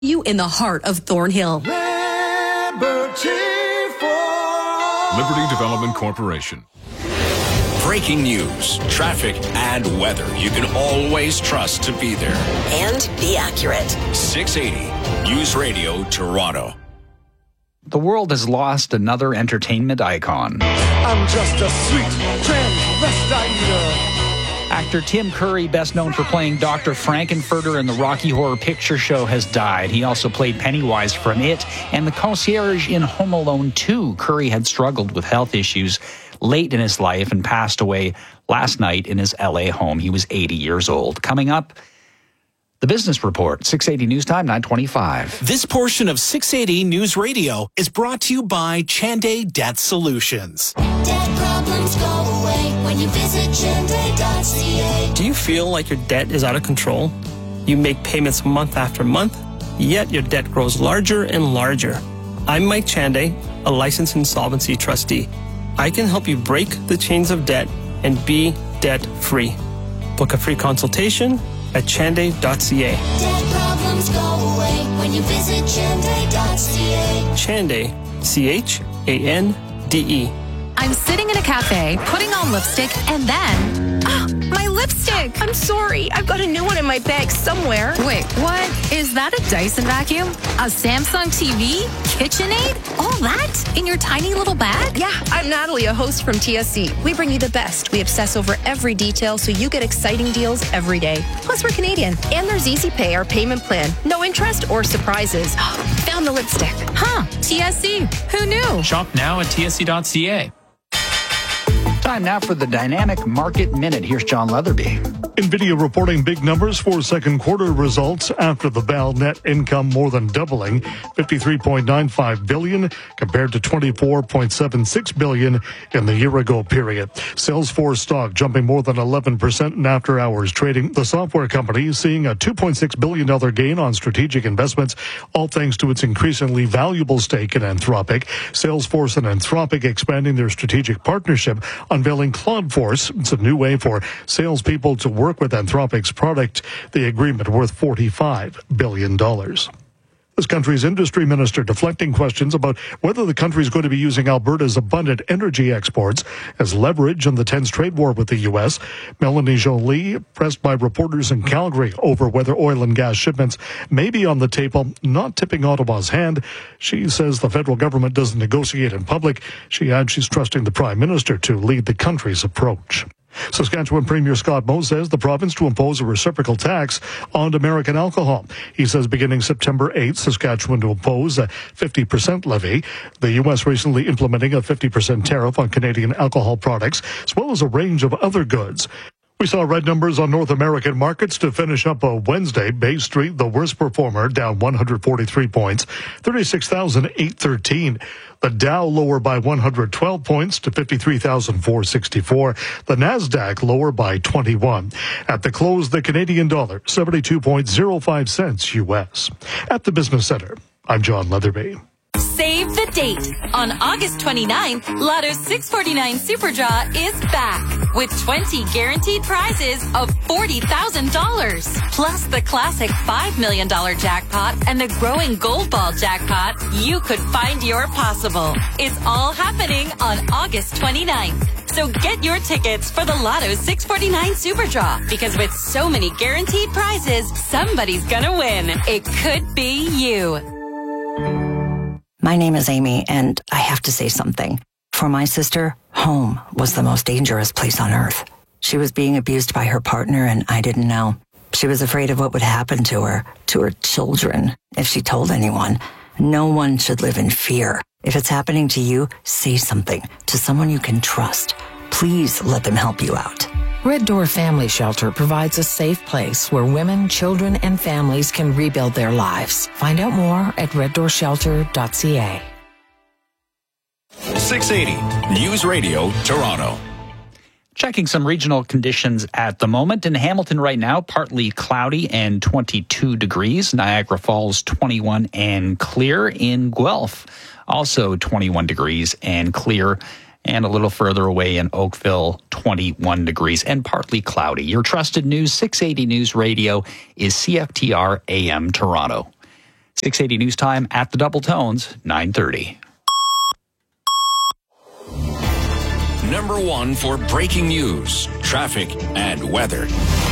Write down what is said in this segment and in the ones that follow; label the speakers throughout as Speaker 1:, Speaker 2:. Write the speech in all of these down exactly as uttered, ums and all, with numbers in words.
Speaker 1: You in the heart of Thornhill.
Speaker 2: Liberty Development Corporation.
Speaker 3: Breaking news, traffic, and weather you can always trust to be there.
Speaker 4: And be accurate.
Speaker 3: six eighty News Radio Toronto.
Speaker 5: The world has lost another entertainment icon.
Speaker 6: I'm just a sweet transvestite.
Speaker 5: Actor Tim Curry, best known for playing Doctor Frankenfurter in the Rocky Horror Picture Show, has died. He also played Pennywise from It and the concierge in Home Alone two. Curry had struggled with health issues late in his life and passed away last night in his L A home. He was eighty years old. Coming up, the Business Report, six eighty News Time, nine twenty-five.
Speaker 7: This portion of six eighty News Radio is brought to you by Chanday Debt Solutions.
Speaker 8: Debt problems go away when you visit chanday dot c a.
Speaker 9: Do you feel like your debt is out of control? You make payments month after month, yet your debt grows larger and larger. I'm Mike Chanday, a licensed insolvency trustee. I can help you break the chains of debt and be debt-free. Book a free consultation at chanday dot c a.
Speaker 8: Debt problems go away when you visit chanday dot c a.
Speaker 9: Chanday, C H A N D E.
Speaker 10: I'm sitting in a cafe, putting on lipstick, and then... Ah, my lipstick!
Speaker 11: I'm sorry. I've got a new one in my bag somewhere.
Speaker 10: Wait, what? Is that a Dyson vacuum? A Samsung T V? KitchenAid? All that? In your tiny little bag?
Speaker 11: Yeah, I'm Natalie, a host from T S C. We bring you the best. We obsess over every detail so you get exciting deals every day. Plus, we're Canadian. And there's Easy Pay, our payment plan. No interest or surprises. Found the lipstick.
Speaker 10: Huh, T S C. Who knew?
Speaker 12: Shop now at T S C dot C A.
Speaker 5: Time now for the Dynamic Market Minute. Here's John Leatherby.
Speaker 13: NVIDIA reporting big numbers for second quarter results after the bell. Net income more than doubling, fifty-three point nine five billion dollars compared to twenty-four point seven six billion dollars in the year-ago period. Salesforce stock jumping more than eleven percent in after-hours trading. The software company seeing a two point six billion dollars gain on strategic investments, all thanks to its increasingly valuable stake in Anthropic. Salesforce and Anthropic expanding their strategic partnership, unveiling CloudForce. It's a new way for salespeople to work with Anthropic's product, the agreement worth forty-five billion dollars. This country's industry minister deflecting questions about whether the country is going to be using Alberta's abundant energy exports as leverage in the tense trade war with the U S. Melanie Joly, pressed by reporters in Calgary over whether oil and gas shipments may be on the table, not tipping Ottawa's hand. She says the federal government doesn't negotiate in public. She adds she's trusting the Prime Minister to lead the country's approach. Saskatchewan Premier Scott Moe says the province to impose a reciprocal tax on American alcohol. He says beginning September eighth, Saskatchewan to impose a fifty percent levy. The U S recently implementing a fifty percent tariff on Canadian alcohol products, as well as a range of other goods. We saw red numbers on North American markets to finish up a Wednesday. Bay Street, the worst performer, down one hundred forty-three points, thirty-six thousand eight hundred thirteen. The Dow lower by one hundred twelve points to fifty-three thousand four hundred sixty-four. The Nasdaq lower by twenty-one. At the close, the Canadian dollar, seventy-two point zero five cents U S. At the Business Center, I'm John Leatherby.
Speaker 14: Save the date. On August twenty-ninth, Lotto's six forty-nine Super Draw is back with twenty guaranteed prizes of forty thousand dollars. Plus the classic five million dollars jackpot and the growing Gold Ball jackpot. You could find your possible. It's all happening on August twenty-ninth. So get your tickets for the Lotto six forty-nine Super Draw, because with so many guaranteed prizes, somebody's gonna win. It could be you.
Speaker 4: My name is Amy, and I have to say something. For my sister, home was the most dangerous place on earth. She was being abused by her partner, and I didn't know. She was afraid of what would happen to her, to her children, if she told anyone. No one should live in fear. If it's happening to you, say something to someone you can trust. Please let them help you out.
Speaker 15: Red Door Family Shelter provides a safe place where women, children, and families can rebuild their lives. Find out more at red door shelter dot c a.
Speaker 3: six eighty News Radio Toronto.
Speaker 5: Checking some regional conditions at the moment. In Hamilton right now, partly cloudy and twenty-two degrees. Niagara Falls, twenty-one and clear. In Guelph, also twenty-one degrees and clear. And a little further away in Oakville, twenty-one degrees and partly cloudy. Your trusted news, six eighty News Radio, is C F T R A M Toronto. six eighty News Time at the Double Tones, nine thirty.
Speaker 3: Number one for breaking news, traffic, and weather.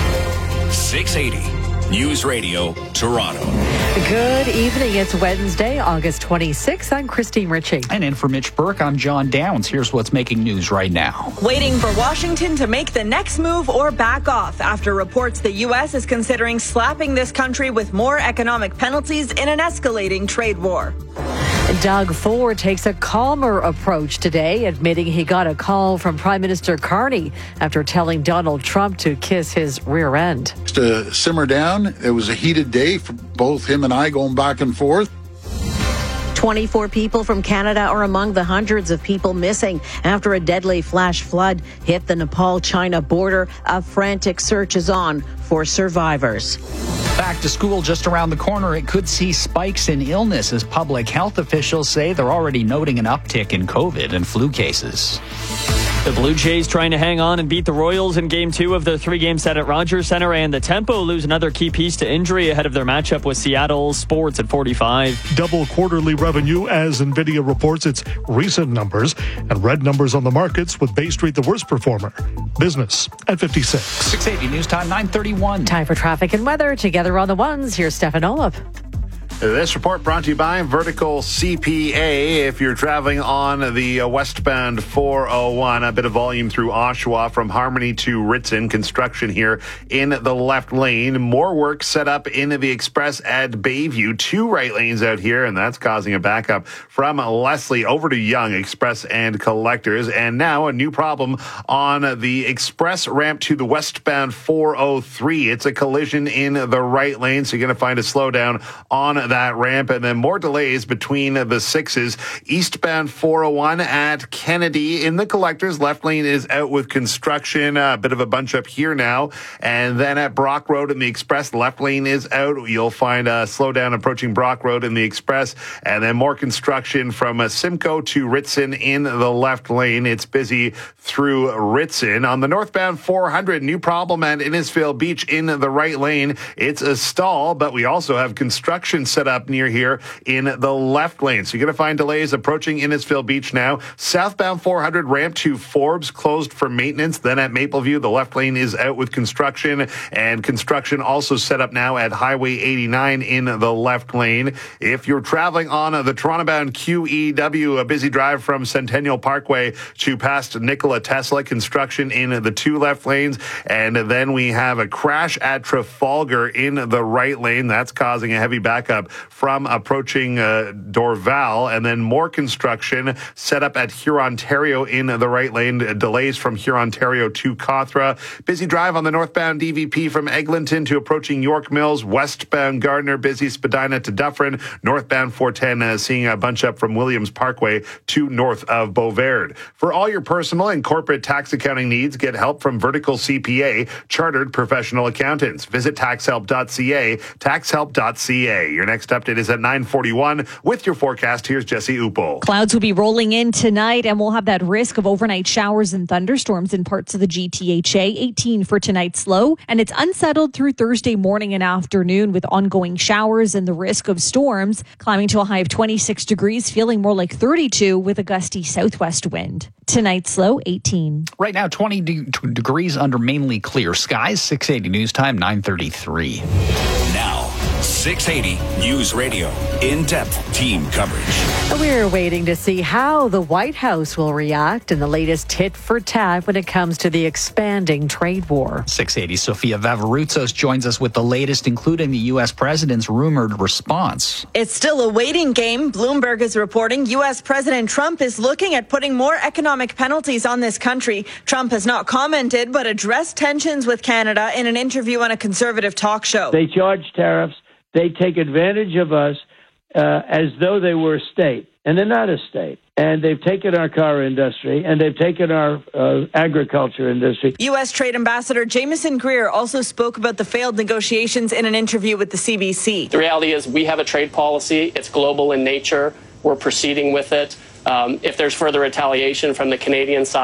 Speaker 3: six eighty News Radio, Toronto.
Speaker 16: Good evening. It's Wednesday, August twenty-sixth. I'm Christine Ritchie.
Speaker 5: And in for Mitch Burke, I'm John Downs. Here's what's making news right now.
Speaker 17: Waiting for Washington to make the next move or back off after reports the U S is considering slapping this country with more economic penalties in an escalating trade war.
Speaker 16: Doug Ford takes a calmer approach today, admitting he got a call from Prime Minister Carney after telling Donald Trump to kiss his rear end.
Speaker 18: To simmer down, it was a heated day for both him and I going back and forth.
Speaker 1: twenty-four people from Canada are among the hundreds of people missing after a deadly flash flood hit the Nepal-China border. A frantic search is on for survivors.
Speaker 5: Back to school just around the corner. It could see spikes in illness as public health officials say they're already noting an uptick in COVID and flu cases.
Speaker 19: The Blue Jays trying to hang on and beat the Royals in Game two of their three-game set at Rogers Centre, and the Tempo lose another key piece to injury ahead of their matchup with Seattle. Sports at forty-five.
Speaker 13: Double quarterly revenue as NVIDIA reports its recent numbers, and red numbers on the markets with Bay Street the worst performer. Business at fifty-six.
Speaker 5: six eighty News Time, nine thirty-one.
Speaker 16: Time for traffic and weather. Together on the ones, here's Stefan Olaf.
Speaker 20: This report brought to you by Vertical C P A. If you're traveling on the westbound four oh one, a bit of volume through Oshawa from Harmony to Ritson. Construction here in the left lane. More work set up in the express at Bayview. Two right lanes out here, and that's causing a backup from Leslie over to Yonge Express and Collectors. And now a new problem on the express ramp to the westbound four oh three. It's a collision in the right lane, so you're going to find a slowdown on that ramp, and then more delays between the sixes. Eastbound four oh one at Kennedy in the Collectors. Left lane is out with construction. A bit of a bunch up here now. And then at Brock Road in the Express, left lane is out. You'll find a slowdown approaching Brock Road in the Express. And then more construction from Simcoe to Ritson in the left lane. It's busy through Ritson. On the northbound four hundred, new problem at Innisfail Beach in the right lane. It's a stall, but we also have construction set up near here in the left lane. So you're going to find delays approaching Innisfail Beach now. Southbound four hundred ramp to Forbes closed for maintenance. Then at Mapleview, the left lane is out with construction, and construction also set up now at Highway eighty-nine in the left lane. If you're traveling on the Toronto-bound Q E W, a busy drive from Centennial Parkway to past Nikola Tesla, construction in the two left lanes. And then we have a crash at Trafalgar in the right lane. That's causing a heavy backup from approaching uh, Dorval, and then more construction set up at Hurontario in the right lane. Delays from Hurontario to Cawthra. Busy drive on the northbound D V P from Eglinton to approaching York Mills. Westbound Gardner, busy Spadina to Dufferin. Northbound four ten uh, seeing a bunch up from Williams Parkway to north of Beauvais. For all your personal and corporate tax accounting needs, get help from Vertical C P A, chartered professional accountants. Visit tax help dot c a, tax help dot c a. Your next update is at nine forty-one. With your forecast, here's Jesse Upo.
Speaker 21: Clouds will be rolling in tonight, and we'll have that risk of overnight showers and thunderstorms in parts of the G T H A. eighteen for tonight's low, and it's unsettled through Thursday morning and afternoon with ongoing showers and the risk of storms, climbing to a high of twenty-six degrees, feeling more like thirty-two with a gusty southwest wind. Tonight's low, eighteen.
Speaker 5: Right now, twenty de- degrees under mainly clear skies. six eighty News Time, nine thirty-three.
Speaker 3: Now, six eighty News Radio. In-depth team coverage.
Speaker 16: We're waiting to see how the White House will react in the latest tit for tat when it comes to the expanding trade war.
Speaker 5: six eighty Sofia Vavarutsos joins us with the latest, including the U S president's rumored response.
Speaker 17: It's still a waiting game. Bloomberg is reporting U S President Trump is looking at putting more economic penalties on this country. Trump has not commented, but addressed tensions with Canada in an interview on a conservative talk show.
Speaker 22: They charge tariffs. They take advantage of us uh, as though they were a state, and they're not a state. And they've taken our car industry, and they've taken our uh, agriculture industry.
Speaker 17: U S Trade Ambassador Jameson Greer also spoke about the failed negotiations in an interview with the C B C.
Speaker 23: The reality is we have a trade policy. It's global in nature. We're proceeding with it. Um, if there's further retaliation from the Canadian side,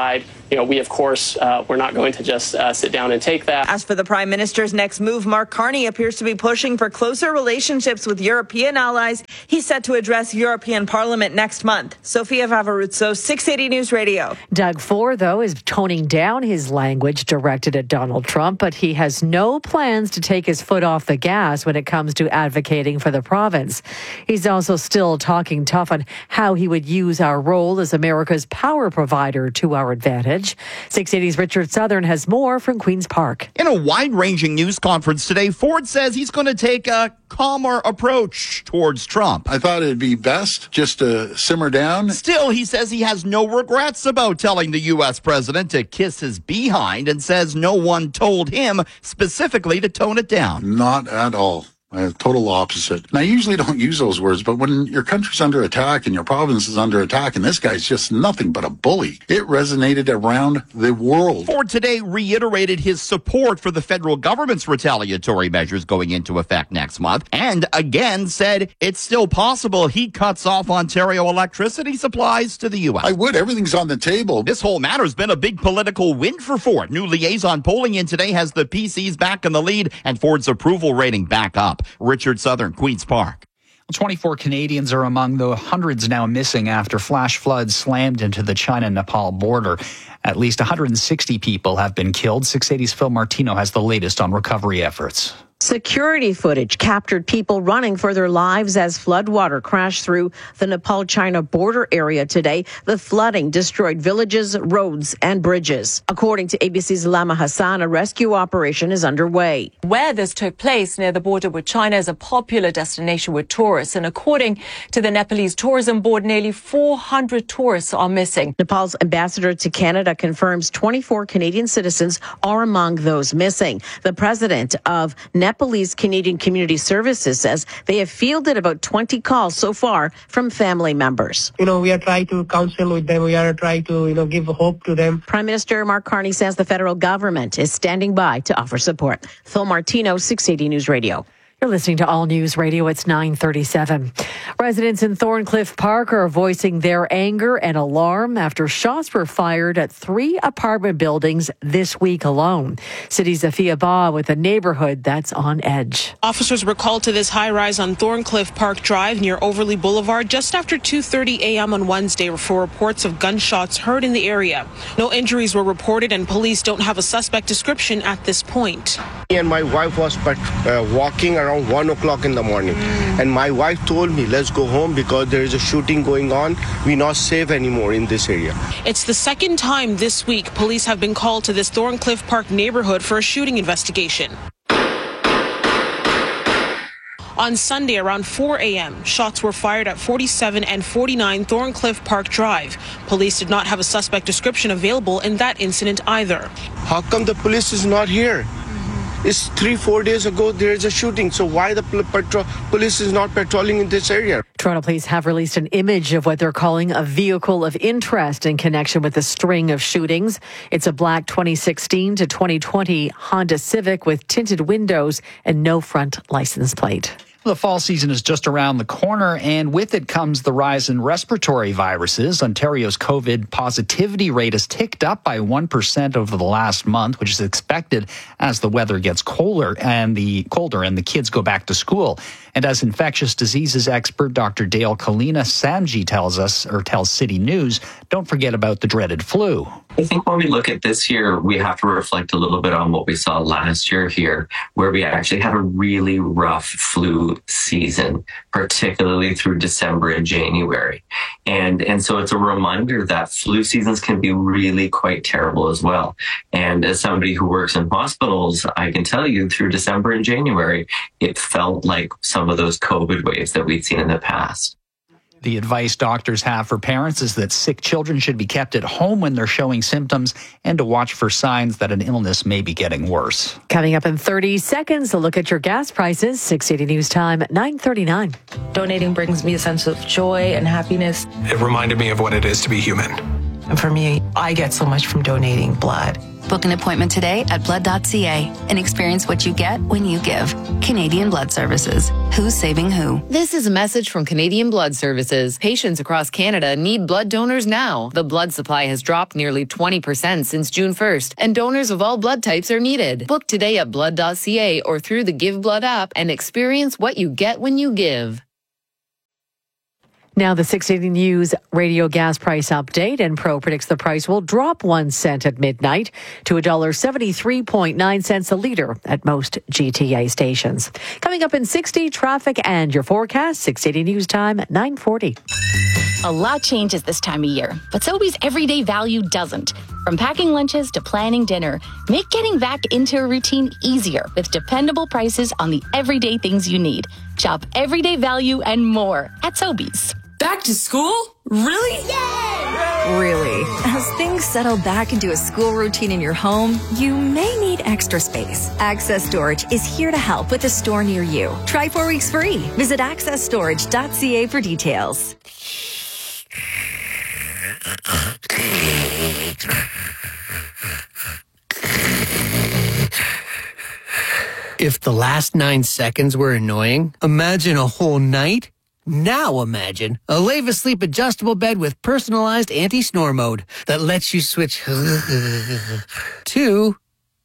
Speaker 23: you know, we, of course, uh, we're not going to just uh, sit down and take that.
Speaker 17: As for the Prime Minister's next move, Mark Carney appears to be pushing for closer relationships with European allies. He's set to address European Parliament next month. Sofia Vavaruzzo, six eighty News Radio.
Speaker 16: Doug Ford, though, is toning down his language directed at Donald Trump, but he has no plans to take his foot off the gas when it comes to advocating for the province. He's also still talking tough on how he would use our role as America's power provider to our advantage. six eighty's Richard Southern has more from Queen's Park.
Speaker 2: In a wide-ranging news conference today, Ford says he's going to take a calmer approach towards Trump.
Speaker 18: I thought it'd be best just to simmer down.
Speaker 2: Still, he says he has no regrets about telling the U S president to kiss his behind and says no one told him specifically to tone it down.
Speaker 18: Not at all. Uh, total opposite. And I usually don't use those words, but when your country's under attack and your province is under attack and this guy's just nothing but a bully, it resonated around the world.
Speaker 2: Ford today reiterated his support for the federal government's retaliatory measures going into effect next month and again said it's still possible he cuts off Ontario electricity supplies to the U S.
Speaker 18: I would. Everything's on the table.
Speaker 2: This whole matter's been a big political win for Ford. New liaison polling in today has the P Cs back in the lead and Ford's approval rating back up. Richard Southern, Queen's Park.
Speaker 5: twenty-four Canadians are among the hundreds now missing after flash floods slammed into the China-Nepal border. At least one hundred sixty people have been killed. six eighty's Phil Martino has the latest on recovery efforts.
Speaker 1: Security footage captured people running for their lives as floodwater crashed through the Nepal-China border area today. The flooding destroyed villages, roads, and bridges. According to A B C's Lama Hassan, a rescue operation is underway.
Speaker 6: Where this took place near the border with China is a popular destination with tourists, and according to the Nepalese Tourism Board, nearly four hundred tourists are missing.
Speaker 1: Nepal's ambassador to Canada confirms twenty-four Canadian citizens are among those missing. The president of Nepalese Canadian Community Services says they have fielded about twenty calls so far from family members.
Speaker 7: You know, we are trying to counsel with them. We are trying to, you know, give hope to them.
Speaker 1: Prime Minister Mark Carney says the federal government is standing by to offer support. Phil Martino, six eighty News Radio.
Speaker 16: You're listening to All News Radio. It's nine thirty-seven. Residents in Thorncliffe Park are voicing their anger and alarm after shots were fired at three apartment buildings this week alone. City's Afia Ba with a neighborhood that's on edge.
Speaker 24: Officers were called to this high-rise on Thorncliffe Park Drive near Overley Boulevard just after two thirty a.m. on Wednesday for reports of gunshots heard in the area. No injuries were reported and police don't have a suspect description at this point.
Speaker 25: Me and my wife was uh, walking around around one o'clock in the morning. Mm. And my wife told me, let's go home because there is a shooting going on. We're not safe anymore in this area.
Speaker 24: It's the second time this week police have been called to this Thorncliffe Park neighborhood for a shooting investigation. On Sunday around four a.m., shots were fired at forty-seven and forty-nine Thorncliffe Park Drive. Police did not have a suspect description available in that incident either.
Speaker 25: How come the police is not here? Mm-hmm. It's three, four days ago there is a shooting, so why the patro- police is not patrolling in this area?
Speaker 16: Toronto police have released an image of what they're calling a vehicle of interest in connection with a string of shootings. It's a black twenty sixteen to twenty twenty Honda Civic with tinted windows and no front license plate.
Speaker 5: The fall season is just around the corner, and with it comes the rise in respiratory viruses. Ontario's COVID positivity rate has ticked up by one percent over the last month, which is expected as the weather gets colder and the colder and the kids go back to school. And as infectious diseases expert Doctor Dale Kalina Samji tells us, or tells City News, don't forget about the dreaded flu.
Speaker 26: I think when we look at this year, we have to reflect a little bit on what we saw last year here, where we actually had a really rough flu season, particularly through December and January. And, and so it's a reminder that flu seasons can be really quite terrible as well. And as somebody who works in hospitals, I can tell you through December and January, it felt like some of those COVID waves that we'd seen in the past.
Speaker 5: The advice doctors have for parents is that sick children should be kept at home when they're showing symptoms and to watch for signs that an illness may be getting worse.
Speaker 16: Coming up in thirty seconds, a look at your gas prices. six eighty News Time at nine thirty-nine.
Speaker 27: Donating brings me a sense of joy and happiness.
Speaker 28: It reminded me of what it is to be human.
Speaker 8: And for me, I get so much from donating blood.
Speaker 9: Book an appointment today at blood dot c a and experience what you get when you give. Canadian Blood Services. Who's saving who?
Speaker 10: This is a message from Canadian Blood Services. Patients across Canada need blood donors now. The blood supply has dropped nearly twenty percent since June first, and donors of all blood types are needed. Book today at blood dot c a or through the Give Blood app and experience what you get when you give.
Speaker 16: Now the six eighty News radio gas price update, and Pro predicts the price will drop one cent at midnight to one dollar seventy-three point nine cents a litre at most G T A stations. Coming up in sixty, traffic and your forecast, six eighty News time at nine forty.
Speaker 11: A lot changes this time of year, but Sobeys everyday value doesn't. From packing lunches to planning dinner, make getting back into a routine easier with dependable prices on the everyday things you need. Shop everyday value and more at Sobeys.
Speaker 12: Back to school? Really?
Speaker 11: Yay!
Speaker 12: Really?
Speaker 14: As things settle back into a school routine in your home, you may need extra space. Access Storage is here to help with a store near you. Try four weeks free. Visit access storage dot c a for details.
Speaker 27: If the last nine seconds were annoying, imagine a whole night. Now imagine a Leva Sleep adjustable bed with personalized anti-snore mode that lets you switch to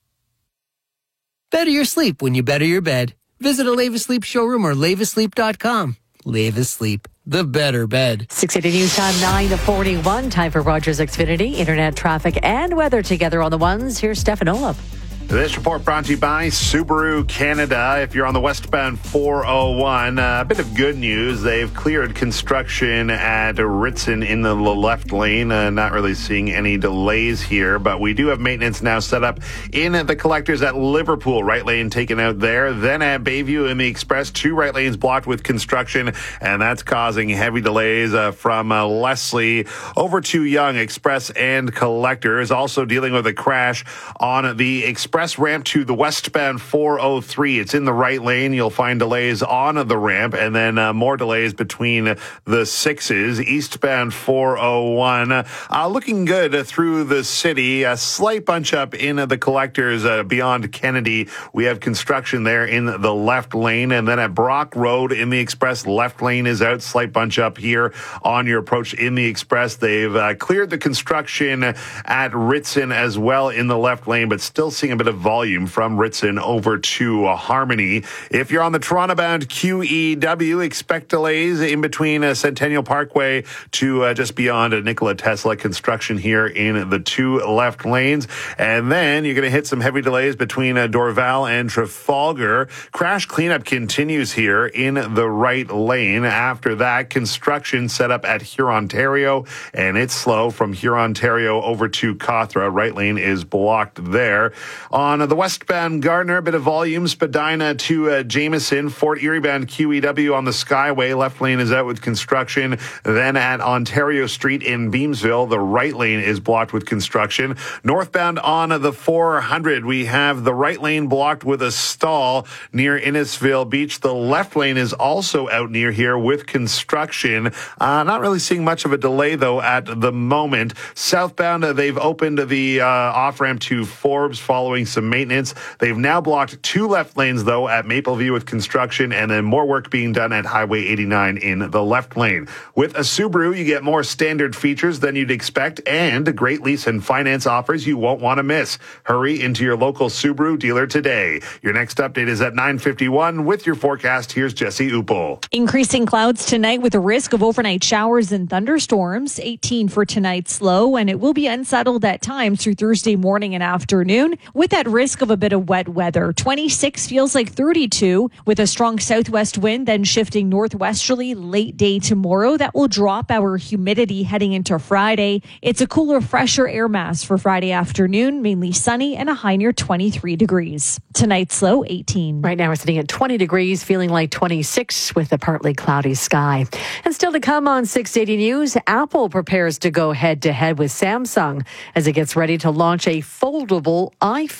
Speaker 27: better your sleep when you better your bed. Visit a Leva Sleep showroom or leva sleep dot com. Leva Sleep, the better bed.
Speaker 16: six eighty News time, nine forty-one. Time for Rogers Xfinity. Internet, traffic, and weather together on the ones. Here's Stefan Olaf.
Speaker 20: This report brought to you by Subaru Canada. If you're on the westbound four oh one, a bit of good news. They've cleared construction at Ritson in the left lane. Uh, not really seeing any delays here, but we do have maintenance now set up in the collectors at Liverpool. Right lane taken out there. Then at Bayview in the Express, two right lanes blocked with construction, and that's causing heavy delays uh, from uh, Leslie over to Yonge. Express and collectors. Also dealing with a crash on the Express ramp to the westbound four oh three. It's in the right lane. You'll find delays on the ramp, and then uh, more delays between the sixes. Eastbound four oh one, uh, looking good through the city. A slight bunch up in the collectors uh, beyond Kennedy. We have construction there in the left lane, and then at Brock Road in the Express, left lane is out. Slight bunch up here on your approach in the Express. They've uh, cleared the construction at Ritson as well in the left lane, but still seeing a bit of volume from Ritson over to uh, Harmony. If you're on the Toronto-bound Q E W, expect delays in between uh, Centennial Parkway to uh, just beyond uh, Nikola Tesla. Construction here in the two left lanes. And then you're going to hit some heavy delays between uh, Dorval and Trafalgar. Crash cleanup continues here in the right lane. After that, construction set up at Hurontario, and it's slow from Hurontario over to Cawthra. Right lane is blocked there. On the westbound Gardner, a bit of volume. Spadina to uh, Jameson. Fort Erie bound Q E W on the Skyway. Left lane is out with construction. Then at Ontario Street in Beamsville, the right lane is blocked with construction. Northbound on the four hundred, we have the right lane blocked with a stall near Innisfil Beach. The left lane is also out near here with construction. Uh, not really seeing much of a delay, though, at the moment. Southbound, uh, they've opened the uh, off-ramp to Forbes following some maintenance. They've now blocked two left lanes, though, at Mapleview with construction, and then more work being done at Highway eighty-nine in the left lane. With a Subaru, you get more standard features than you'd expect and great lease and finance offers you won't want to miss. Hurry into your local Subaru dealer today. Your next update is at nine fifty-one. With your forecast, here's Jesse Upel.
Speaker 21: Increasing clouds tonight with a risk of overnight showers and thunderstorms. eighteen for tonight's low, and it will be unsettled at times through Thursday morning and afternoon with that risk of a bit of wet weather. twenty-six feels like thirty-two with a strong southwest wind, then shifting northwesterly late day tomorrow. That will drop our humidity heading into Friday. It's a cooler, fresher air mass for Friday afternoon, mainly sunny and a high near twenty-three degrees. Tonight's low, eighteen.
Speaker 16: Right now we're sitting at twenty degrees, feeling like twenty-six with a partly cloudy sky. And still to come on six eighty News, Apple prepares to go head to head with Samsung as it gets ready to launch a foldable iPhone.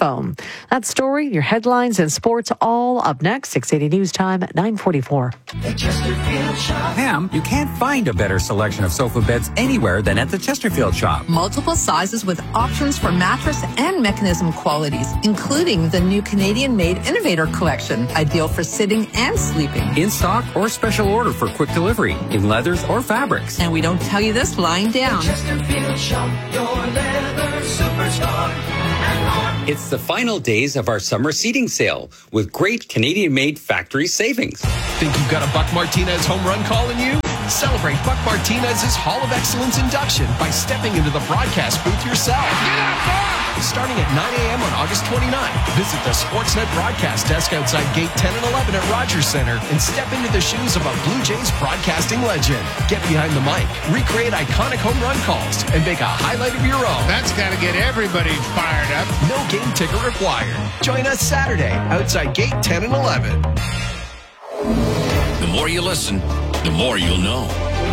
Speaker 16: smartphone. That story, your headlines and sports all up next. six eighty News Time at nine forty-four.
Speaker 3: Pam, you can't find a better selection of sofa beds anywhere than at the Chesterfield shop.
Speaker 4: Multiple sizes with options for mattress and mechanism qualities, including the new Canadian-made Innovator Collection, ideal for sitting and sleeping.
Speaker 3: In stock or special order for quick delivery in leathers or fabrics.
Speaker 4: And we don't tell you this lying down.
Speaker 13: Chesterfield Shop, your leather superstar.
Speaker 3: It's the final days of our summer seating sale with great Canadian-made factory savings.
Speaker 15: Think you've got a Buck Martinez home run calling you? Celebrate Buck Martinez's Hall of Excellence induction by stepping into the broadcast booth yourself. Starting at nine a.m. on August twenty-ninth, visit the Sportsnet broadcast desk outside Gate ten and eleven at Rogers Center and step into the shoes of a Blue Jays broadcasting legend. Get behind the mic, recreate iconic home run calls, and make a highlight of your own.
Speaker 19: That's got to get everybody fired up.
Speaker 15: No game ticket required. Join us Saturday outside Gate ten and eleven.
Speaker 22: The more you listen, the more you'll know.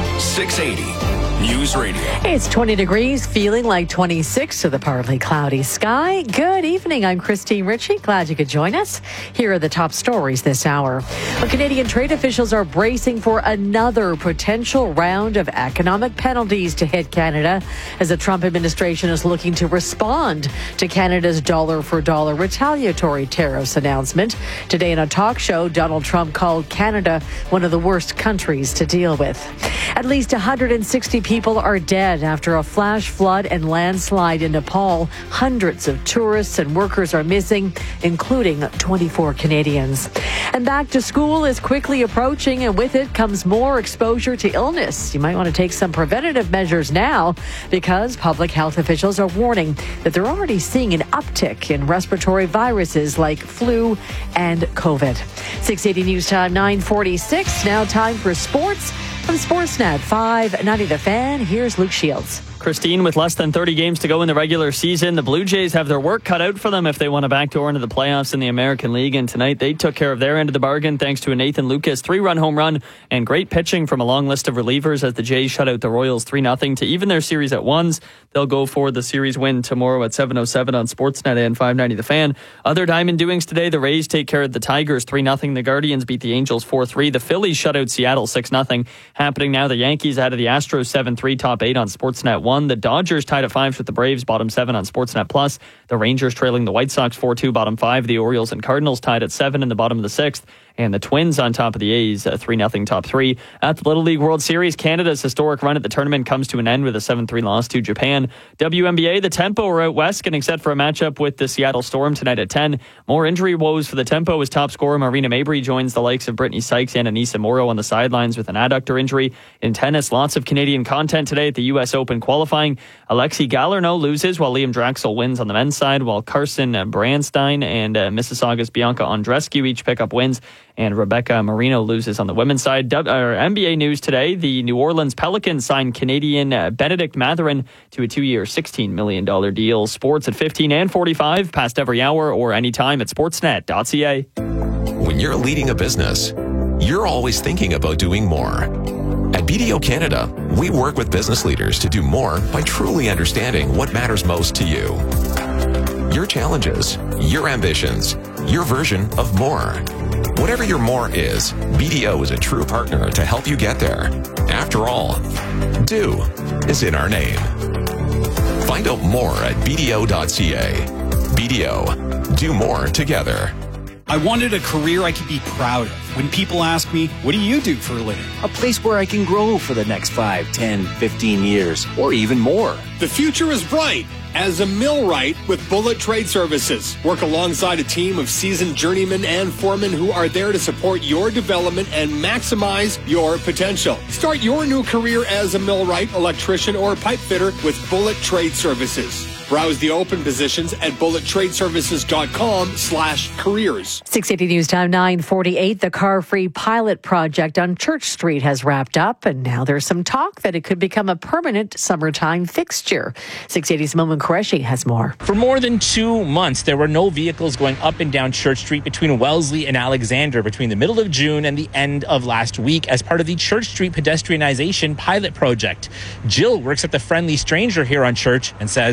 Speaker 22: six eighty News Radio.
Speaker 16: It's twenty degrees, feeling like twenty-six to the partly cloudy sky. Good evening. I'm Christine Ritchie. Glad you could join us. Here are the top stories this hour. Well, Canadian trade officials are bracing for another potential round of economic penalties to hit Canada as the Trump administration is looking to respond to Canada's dollar for dollar retaliatory tariffs announcement. Today in a talk show, Donald Trump called Canada one of the worst countries to deal with. At least one hundred sixty people are dead after a flash flood and landslide in Nepal. Hundreds of tourists and workers are missing, including twenty-four Canadians. And back to school is quickly approaching, and with it comes more exposure to illness. You might want to take some preventative measures now because public health officials are warning that they're already seeing an uptick in respiratory viruses like flu and COVID. six eighty News Time, nine forty-six. Now time for sports. From Sportsnet five ninety The Fan, here's Luke Shields.
Speaker 23: Christine, with less than thirty games to go in the regular season, the Blue Jays have their work cut out for them if they want to backdoor into the playoffs in the American League. And tonight, they took care of their end of the bargain thanks to a Nathan Lucas three-run home run and great pitching from a long list of relievers as the Jays shut out the Royals three nothing to even their series at ones. They'll go for the series win tomorrow at seven oh seven on Sportsnet and five ninety The Fan. Other Diamond doings today, the Rays take care of the Tigers three nothing. The Guardians beat the Angels four three. The Phillies shut out Seattle six nothing. Happening now, the Yankees out of the Astros seven three, top eight on Sportsnet one. The Dodgers tied at fives with the Braves, bottom seven on Sportsnet Plus. The Rangers trailing the White Sox four two, bottom five. The Orioles and Cardinals tied at seven in the bottom of the sixth. And the Twins on top of the A's, uh, three nothing, top three. At the Little League World Series, Canada's historic run at the tournament comes to an end with a seven three loss to Japan. W N B A, the Tempo are out west, getting set for a matchup with the Seattle Storm tonight at ten. More injury woes for the Tempo as top scorer Marina Mabrey joins the likes of Brittany Sykes and Anissa Morrow on the sidelines with an adductor injury. In tennis, lots of Canadian content today at the U S Open qualifying. Alexi Galarneau loses while Liam Draxel wins on the men's side, while Carson Brandstein and uh, Mississauga's Bianca Andreescu each pick up wins. And Rebecca Marino loses on the women's side. W- uh, N B A news today, the New Orleans Pelicans signed Canadian uh, Benedict Mathurin to a two-year, sixteen million dollars deal. Sports at fifteen and forty-five, past every hour or anytime at sportsnet dot c a.
Speaker 28: When you're leading a business, you're always thinking about doing more. At B D O Canada, we work with business leaders to do more by truly understanding what matters most to you. Your challenges, your ambitions, your version of more. Whatever your more is, B D O is a true partner to help you get there. After all, do is in our name. Find out more at b d o dot c a. B D O, do more together.
Speaker 29: I wanted a career I could be proud of. When people ask me, what do you do for a living?
Speaker 30: A place where I can grow for the next five, ten, fifteen years, or even more.
Speaker 31: The future is bright as a millwright with Bullet Trade Services. Work alongside a team of seasoned journeymen and foremen who are there to support your development and maximize your potential. Start your new career as a millwright, electrician, or pipe fitter with Bullet Trade Services. Browse the open positions at bullet trade services dot com slash careers.
Speaker 16: six eighty News Time, nine forty-eight. The car-free pilot project on Church Street has wrapped up, and now there's some talk that it could become a permanent summertime fixture. six eighty's Momin Qureshi has more.
Speaker 32: For more than two months, there were no vehicles going up and down Church Street between Wellesley and Alexander between the middle of June and the end of last week as part of the Church Street pedestrianization pilot project. Jill works at the Friendly Stranger here on Church and says it was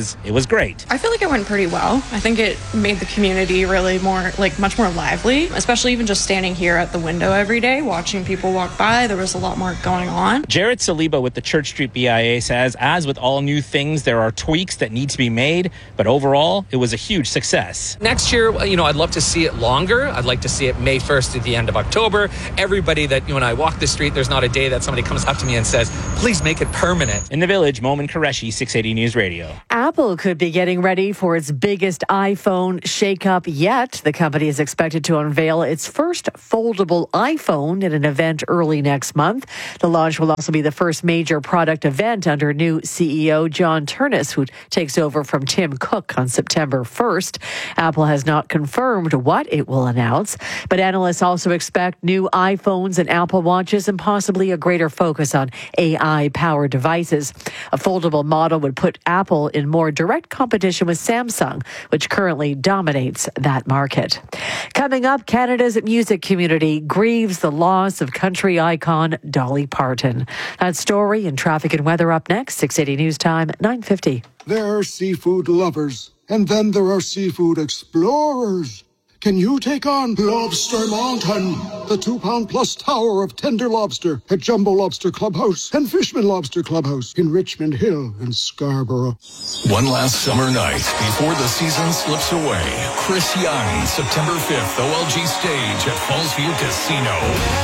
Speaker 32: was great.
Speaker 1: I feel like it went pretty well. I think it made the community really more, like much more lively, especially even just standing here at the window every day, watching people walk by. There was a lot more going on.
Speaker 32: Jared Saliba with the Church Street B I A says, as with all new things, there are tweaks that need to be made, but overall, it was a huge success.
Speaker 2: Next year, you know, I'd love to see it longer. I'd like to see it May first to the end of October. Everybody that, you know, when I walk the street, there's not a day that somebody comes up to me and says, please make it permanent.
Speaker 32: In the Village, Momin Qureshi, six eighty News Radio.
Speaker 16: Apple could be getting ready for its biggest iPhone shakeup yet. The company is expected to unveil its first foldable iPhone at an event early next month. The launch will also be the first major product event under new C E O John Ternus, who takes over from Tim Cook on September first. Apple has not confirmed what it will announce, but analysts also expect new iPhones and Apple Watches and possibly a greater focus on A I-powered devices. A foldable model would put Apple in more direct competition with Samsung, which currently dominates that market. Coming up, Canada's music community grieves the loss of country icon Dolly Parton. That story and traffic and weather up next, six eighty News Time, nine fifty.
Speaker 5: There are seafood lovers, and then there are seafood explorers. Can you take on Lobster Mountain, the two-pound plus tower of tender lobster at Jumbo Lobster Clubhouse and Fishman Lobster Clubhouse in Richmond Hill and Scarborough?
Speaker 22: One last summer night before the season slips away. Chris Young, September fifth, O L G stage at Fallsview Casino.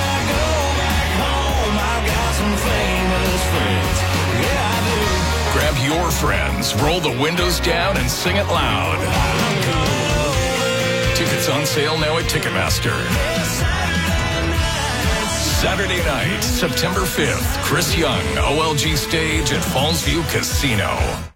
Speaker 22: Grab your friends, roll the windows down, and sing it loud. Tickets on sale now at Ticketmaster. Saturday night, September fifth, Chris Young, O L G stage at Fallsview Casino.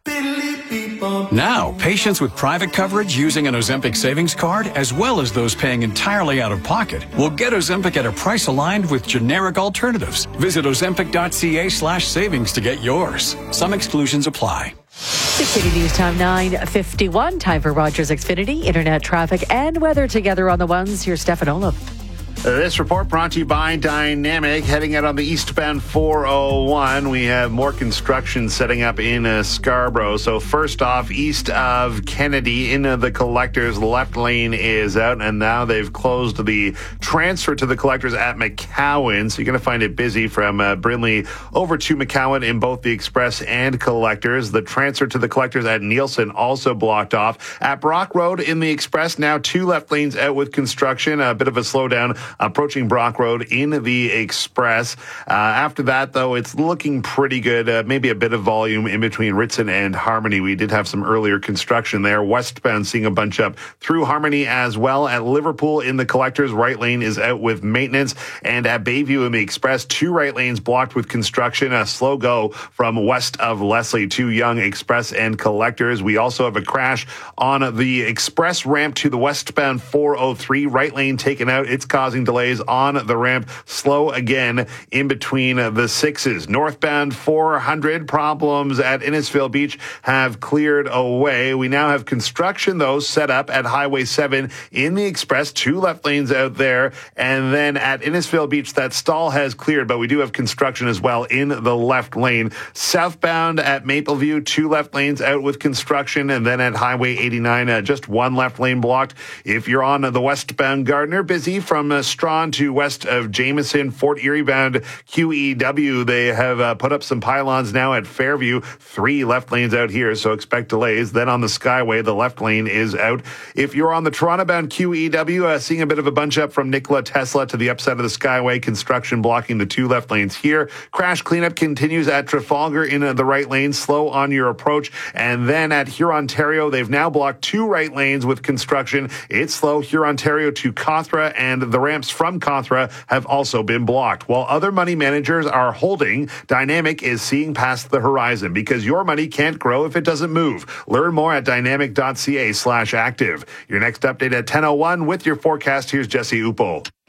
Speaker 6: Now, patients with private coverage using an Ozempic savings card, as well as those paying entirely out of pocket, will get Ozempic at a price aligned with generic alternatives. Visit ozempic.ca slash savings to get yours. Some exclusions apply.
Speaker 16: six eighty News Time, nine fifty-one. Time for Rogers Xfinity, internet traffic and weather together on the ones. Here's Stefan Olaf.
Speaker 20: This report brought to you by Dynamic. Heading out on the eastbound four oh one, we have more construction setting up in uh, Scarborough. So first off, east of Kennedy, in uh, the collectors, left lane is out, and now they've closed the transfer to the collectors at McCowan. So you're going to find it busy from uh, Brindley over to McCowan in both the express and collectors. The transfer to the collectors at Nielsen also blocked off. At Brock Road in the express, now two left lanes out with construction. A bit of a slowdown approaching Brock Road in the express. Uh, after that, though, it's looking pretty good. Uh, maybe a bit of volume in between Ritson and Harmony. We did have some earlier construction there. Westbound seeing a bunch up through Harmony as well. At Liverpool in the collectors, right lane is out with maintenance. And at Bayview in the express, two right lanes blocked with construction. A slow go from west of Leslie to Young Express and collectors. We also have a crash on the express ramp to the westbound four oh three. Right lane taken out. It's causing delays on the ramp. Slow again in between the sixes. Northbound four hundred, problems at Innisfil Beach have cleared away. We now have construction, though, set up at Highway seven in the express. Two left lanes out there. And then at Innisfil Beach, that stall has cleared, but we do have construction as well in the left lane. Southbound at Mapleview, two left lanes out with construction. And then at Highway eighty-nine, uh, just one left lane blocked. If you're on the westbound Gardner, busy from uh, Strawn to west of Jameson. Fort Erie bound Q E W, they have uh, put up some pylons now at Fairview. Three left lanes out here, so expect delays. Then on the Skyway, the left lane is out. If you're on the Toronto bound Q E W, uh, seeing a bit of a bunch up from Nikola Tesla to the upside of the Skyway. Construction blocking the two left lanes here. Crash cleanup continues at Trafalgar in uh, the right lane. Slow on your approach. And then at Hurontario, they've now blocked two right lanes with construction. It's slow. Hurontario to Cawthra, and the ramps from Cawthra have also been blocked. While other money managers are holding, Dynamic is seeing past the horizon because your money can't grow if it doesn't move. Learn more at dynamic.ca slash active. Your next update at ten oh one with your forecast. Here's Jesse Upo.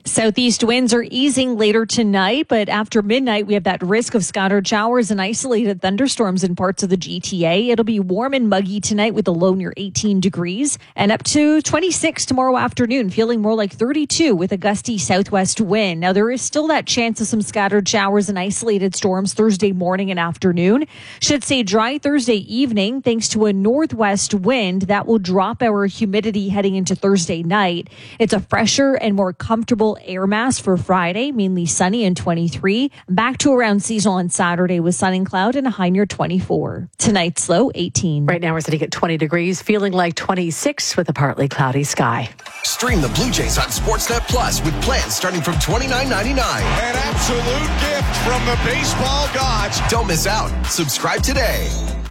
Speaker 21: Southeast winds are easing later tonight, but after midnight, we have that risk of scattered showers and isolated thunderstorms in parts of the G T A. It'll be warm and muggy tonight with a low near eighteen degrees and up to twenty-six tomorrow afternoon, feeling more like thirty-two with a gusty southwest wind. Now, there is still that chance of some scattered showers and isolated storms Thursday morning and afternoon. Should stay dry Thursday evening thanks to a northwest wind that will drop our humidity heading into Thursday night. It's a fresher and more comfortable air mass for Friday, mainly sunny and twenty-three. Back to around seasonal on Saturday with sun and cloud and a high near twenty-four. Tonight's low eighteen.
Speaker 16: Right now we're sitting at twenty degrees, feeling like twenty-six with a partly cloudy sky.
Speaker 15: Stream the Blue Jays on Sportsnet Plus with plans starting from twenty-nine ninety-nine.
Speaker 7: An absolute gift from the baseball gods.
Speaker 15: Don't miss out. Subscribe today.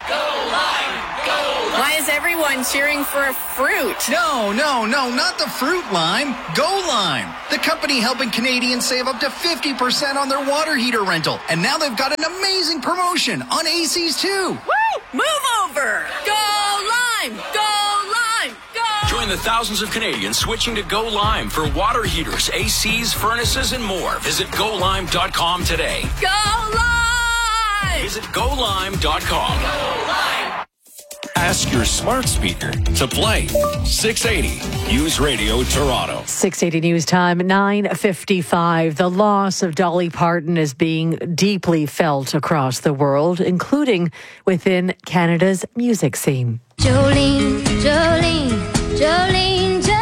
Speaker 8: Why is everyone cheering for a fruit?
Speaker 9: No, no, no, not the fruit lime. Go Lime, the company helping Canadians save up to fifty percent on their water heater rental. And now they've got an amazing promotion on A Cs too.
Speaker 8: Woo! Move over! Go Lime! Go Lime! Go!
Speaker 10: Join the thousands of Canadians switching to Go Lime for water heaters, A Cs, furnaces, and more. Visit go lime dot com today.
Speaker 8: Go Lime!
Speaker 10: Visit go lime dot com.
Speaker 8: Go Lime!
Speaker 22: Ask your smart speaker to play six eighty News Radio Toronto.
Speaker 16: six eighty News Time, nine fifty-five. The loss of Dolly Parton is being deeply felt across the world, including within Canada's music scene.
Speaker 11: Jolene, Jolene, Jolene, Jolene.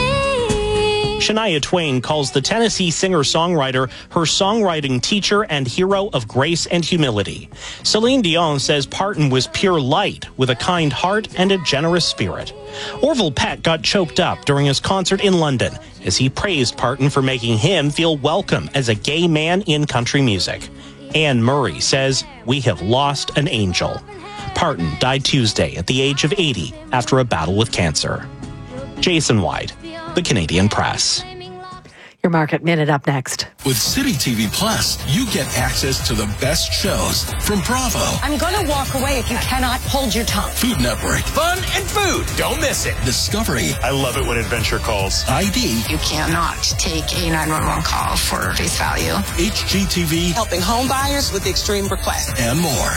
Speaker 12: Shania Twain calls the Tennessee singer-songwriter her songwriting teacher and hero of grace and humility. Celine Dion says Parton was pure light with a kind heart and a generous spirit. Orville Peck got choked up during his concert in London as he praised Parton for making him feel welcome as a gay man in country music. Anne Murray says, "We have lost an angel." Parton died Tuesday at the age of eighty after a battle with cancer. Jason White, The Canadian Press.
Speaker 16: Your Market Minute up next.
Speaker 22: With City T V Plus, you get access to the best shows from Bravo,
Speaker 14: I'm going to walk away if you cannot hold your tongue.
Speaker 22: Food Network,
Speaker 10: Fun and food. Don't miss it.
Speaker 22: Discovery,
Speaker 17: I love it when adventure calls.
Speaker 22: I D,
Speaker 14: You cannot take a nine one one call for face value.
Speaker 22: H G T V,
Speaker 14: Helping home buyers with extreme requests.
Speaker 22: and more.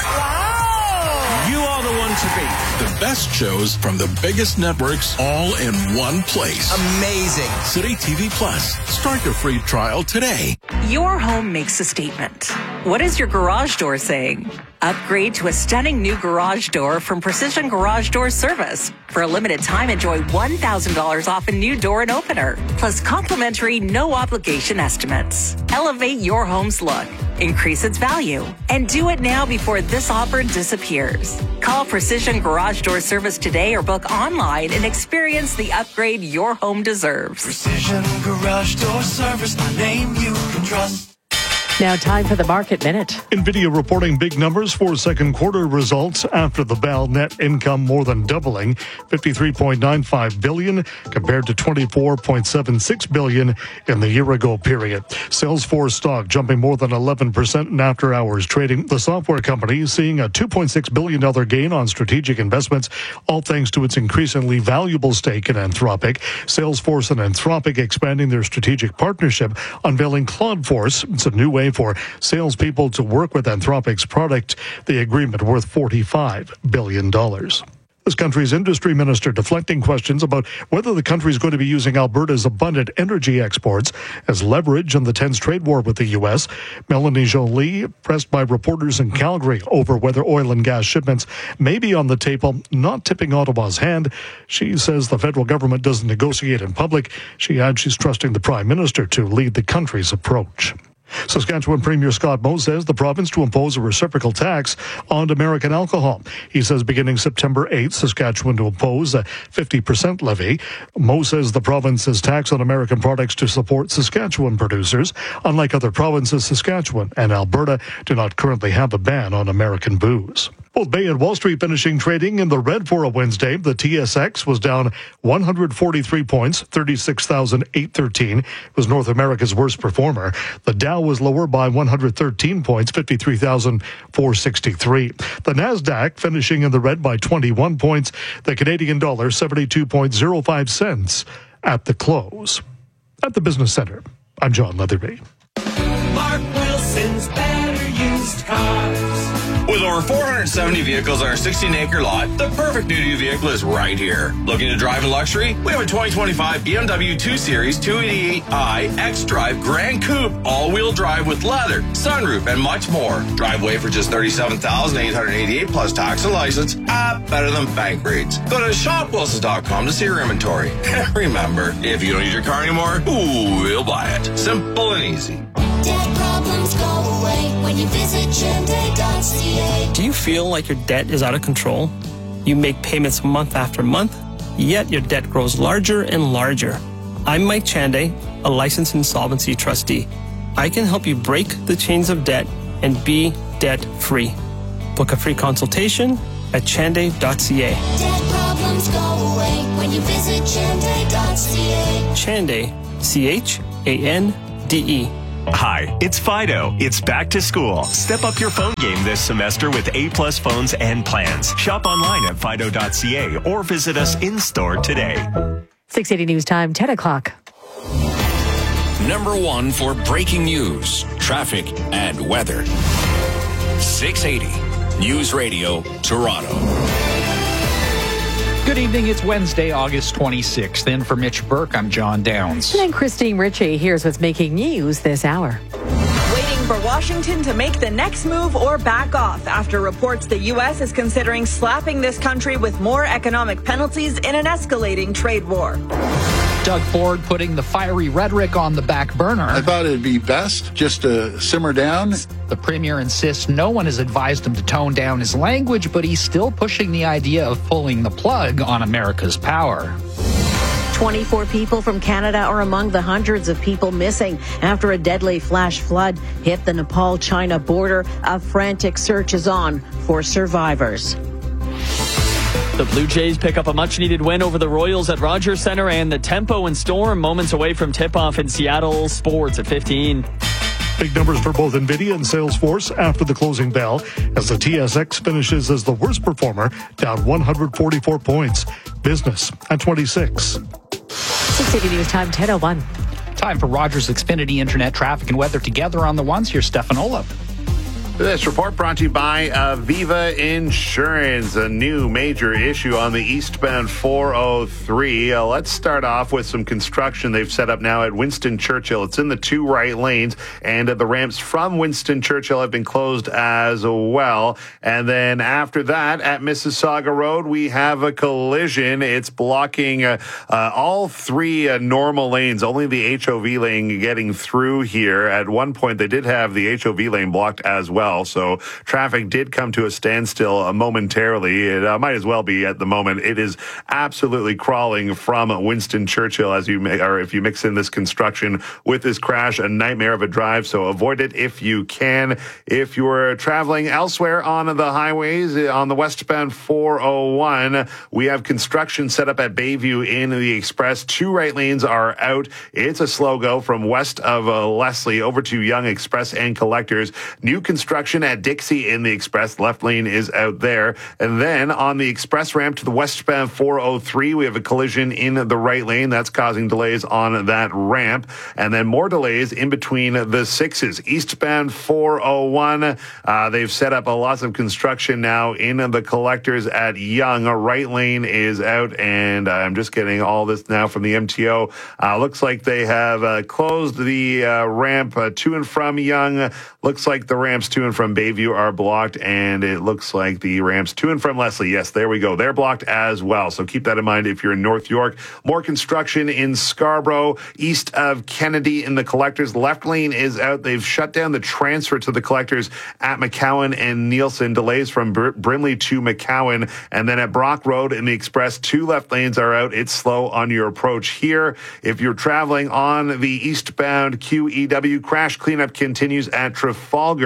Speaker 17: You are the one to beat.
Speaker 22: The best shows from the biggest networks all in one place.
Speaker 17: Amazing.
Speaker 22: City T V Plus. Start your free trial today.
Speaker 18: Your home makes a statement. What is your garage door saying? Upgrade to a stunning new garage door from Precision Garage Door Service. For a limited time, enjoy one thousand dollars off a new door and opener, plus complimentary no-obligation estimates. Elevate your home's look, increase its value, and do it now before this offer disappears. Call Precision Garage Door Service today or book online and experience the upgrade your home deserves.
Speaker 13: Precision Garage Door Service, a name you can trust.
Speaker 16: Now time for the Market Minute.
Speaker 24: NVIDIA reporting big numbers for second quarter results after the bell. Net income more than doubling, fifty-three point nine five billion dollars compared to twenty-four point seven six billion dollars in the year ago period. Salesforce stock jumping more than eleven percent in after hours trading. The software company seeing a two point six billion dollars gain on strategic investments, all thanks to its increasingly valuable stake in Anthropic. Salesforce and Anthropic expanding their strategic partnership, unveiling Claudeforce. It's a new way for salespeople to work with Anthropic's product. The agreement worth forty-five billion dollars. This country's industry minister deflecting questions about whether the country is going to be using Alberta's abundant energy exports as leverage in the tense trade war with the U S. Melanie Joly, pressed by reporters in Calgary over whether oil and gas shipments may be on the table, not tipping Ottawa's hand. She says the federal government doesn't negotiate in public. She adds she's trusting the Prime Minister to lead the country's approach. Saskatchewan Premier Scott Moe says the province to impose a reciprocal tax on American alcohol. He says beginning September eighth, Saskatchewan to impose a fifty percent levy. Moe says the province's tax on American products to support Saskatchewan producers. Unlike other provinces, Saskatchewan and Alberta do not currently have a ban on American booze. Both Bay and Wall Street finishing trading in the red for a Wednesday. The T S X was down one hundred forty-three points, thirty-six thousand eight hundred thirteen. It was North America's worst performer. The Dow was lower by one hundred thirteen points, fifty-three thousand four hundred sixty-three. The Nasdaq finishing in the red by twenty-one points. The Canadian dollar seventy-two point oh five cents at the close. At the Business Center, I'm John Leatherby.
Speaker 13: Mark Wilson's Better Used Cars.
Speaker 1: With over four hundred seventy vehicles on our sixteen acre lot, the perfect new vehicle is right here. Looking to drive a luxury? We have a twenty twenty-five B M W two Series two eighty-eight i X-Drive Grand Coupe, all-wheel drive with leather, sunroof, and much more. Drive away for just thirty-seven thousand eight hundred eighty-eight dollars plus tax and license. Ah, better than bank rates. Go to shop wilsons dot com to see your inventory. Remember, if you don't use your car anymore, ooh, we'll buy it. Simple and easy.
Speaker 3: Debt problems go away when you visit Chende dot c a.
Speaker 4: Do you feel like your debt is out of control? You make payments month after month, yet your debt grows larger and larger. I'm Mike Chande, a licensed insolvency trustee. I can help you break the chains of debt and be debt-free. Book a free consultation at Chande dot c a.
Speaker 3: Debt problems go away when you visit Chende dot c a.
Speaker 4: Chande, C H A N D E.
Speaker 19: Hi, it's Fido. It's back to school. Step up your phone game this semester with A-plus phones and plans. Shop online at Fido dot c a or visit us in-store today.
Speaker 16: six eighty News Time, ten o'clock.
Speaker 10: Number one for breaking news, traffic, and weather. six eighty News Radio, Toronto.
Speaker 23: Good evening. It's Wednesday, August twenty-sixth. In for Mitch Burke, I'm John Downs.
Speaker 16: And I'm Christine Ritchie. Here's what's making news this hour.
Speaker 25: Waiting for Washington to make the next move or back off after reports the U S is considering slapping this country with more economic penalties in an escalating trade war.
Speaker 23: Doug Ford putting the fiery rhetoric on the back burner.
Speaker 26: I thought it'd be best just to simmer down.
Speaker 23: The premier insists no one has advised him to tone down his language, but he's still pushing the idea of pulling the plug on America's power.
Speaker 27: twenty-four people from Canada are among the hundreds of people missing after a deadly flash flood hit the Nepal-China border. A frantic search is on for survivors.
Speaker 28: The Blue Jays pick up a much-needed win over the Royals at Rogers Center, and the Tempo and Storm moments away from tip-off in Seattle. Sports at fifteen.
Speaker 24: Big numbers for both NVIDIA and Salesforce after the closing bell as the T S X finishes as the worst performer, down one hundred forty-four points. Business at twenty-six.
Speaker 16: six eighty News Time, ten oh one.
Speaker 23: Time for Rogers Xfinity Internet traffic and weather together on the ones. Here's Stefan Olaf.
Speaker 20: This report brought to you by Aviva Insurance, a new major issue on the eastbound four oh three. Uh, let's start off with some construction they've set up now at Winston Churchill. It's in the two right lanes, and uh, the ramps from Winston Churchill have been closed as well. And then after that, at Mississauga Road, we have a collision. It's blocking uh, uh, all three uh, normal lanes, only the H O V lane getting through here. At one point, they did have the H O V lane blocked as well. So traffic did come to a standstill uh, momentarily. It uh, might as well be at the moment. It is absolutely crawling from Winston Churchill as you may, or if you mix in this construction with this crash, a nightmare of a drive. So avoid it if you can. If you're traveling elsewhere on the highways, on the westbound four oh one, we have construction set up at Bayview in the Express. Two right lanes are out. It's a slow go from west of uh, Leslie over to Yonge Express and Collectors. New construction at Dixie in the Express. Left lane is out there. And then on the Express ramp to the westbound four oh three, we have a collision in the right lane. That's causing delays on that ramp. And then more delays in between the sixes. Eastbound four oh one, uh, they've set up a lots of construction now in the Collectors at Yonge. A right lane is out, and I'm just getting all this now from the M T O. Uh, looks like they have uh, closed the uh, ramp uh, to and from Yonge. Looks like the ramps to and from Bayview are blocked, and it looks like the ramps to and from Leslie, yes, there we go, they're blocked as well. So keep that in mind if you're in North York. More construction in Scarborough, east of Kennedy in the Collectors. Left lane is out. They've shut down the transfer to the Collectors at McCowan and Nielsen. Delays from Br- Brimley to McCowan. And then at Brock Road in the Express, two left lanes are out. It's slow on your approach here. If you're traveling on the eastbound Q E W, crash cleanup continues at Trafalgar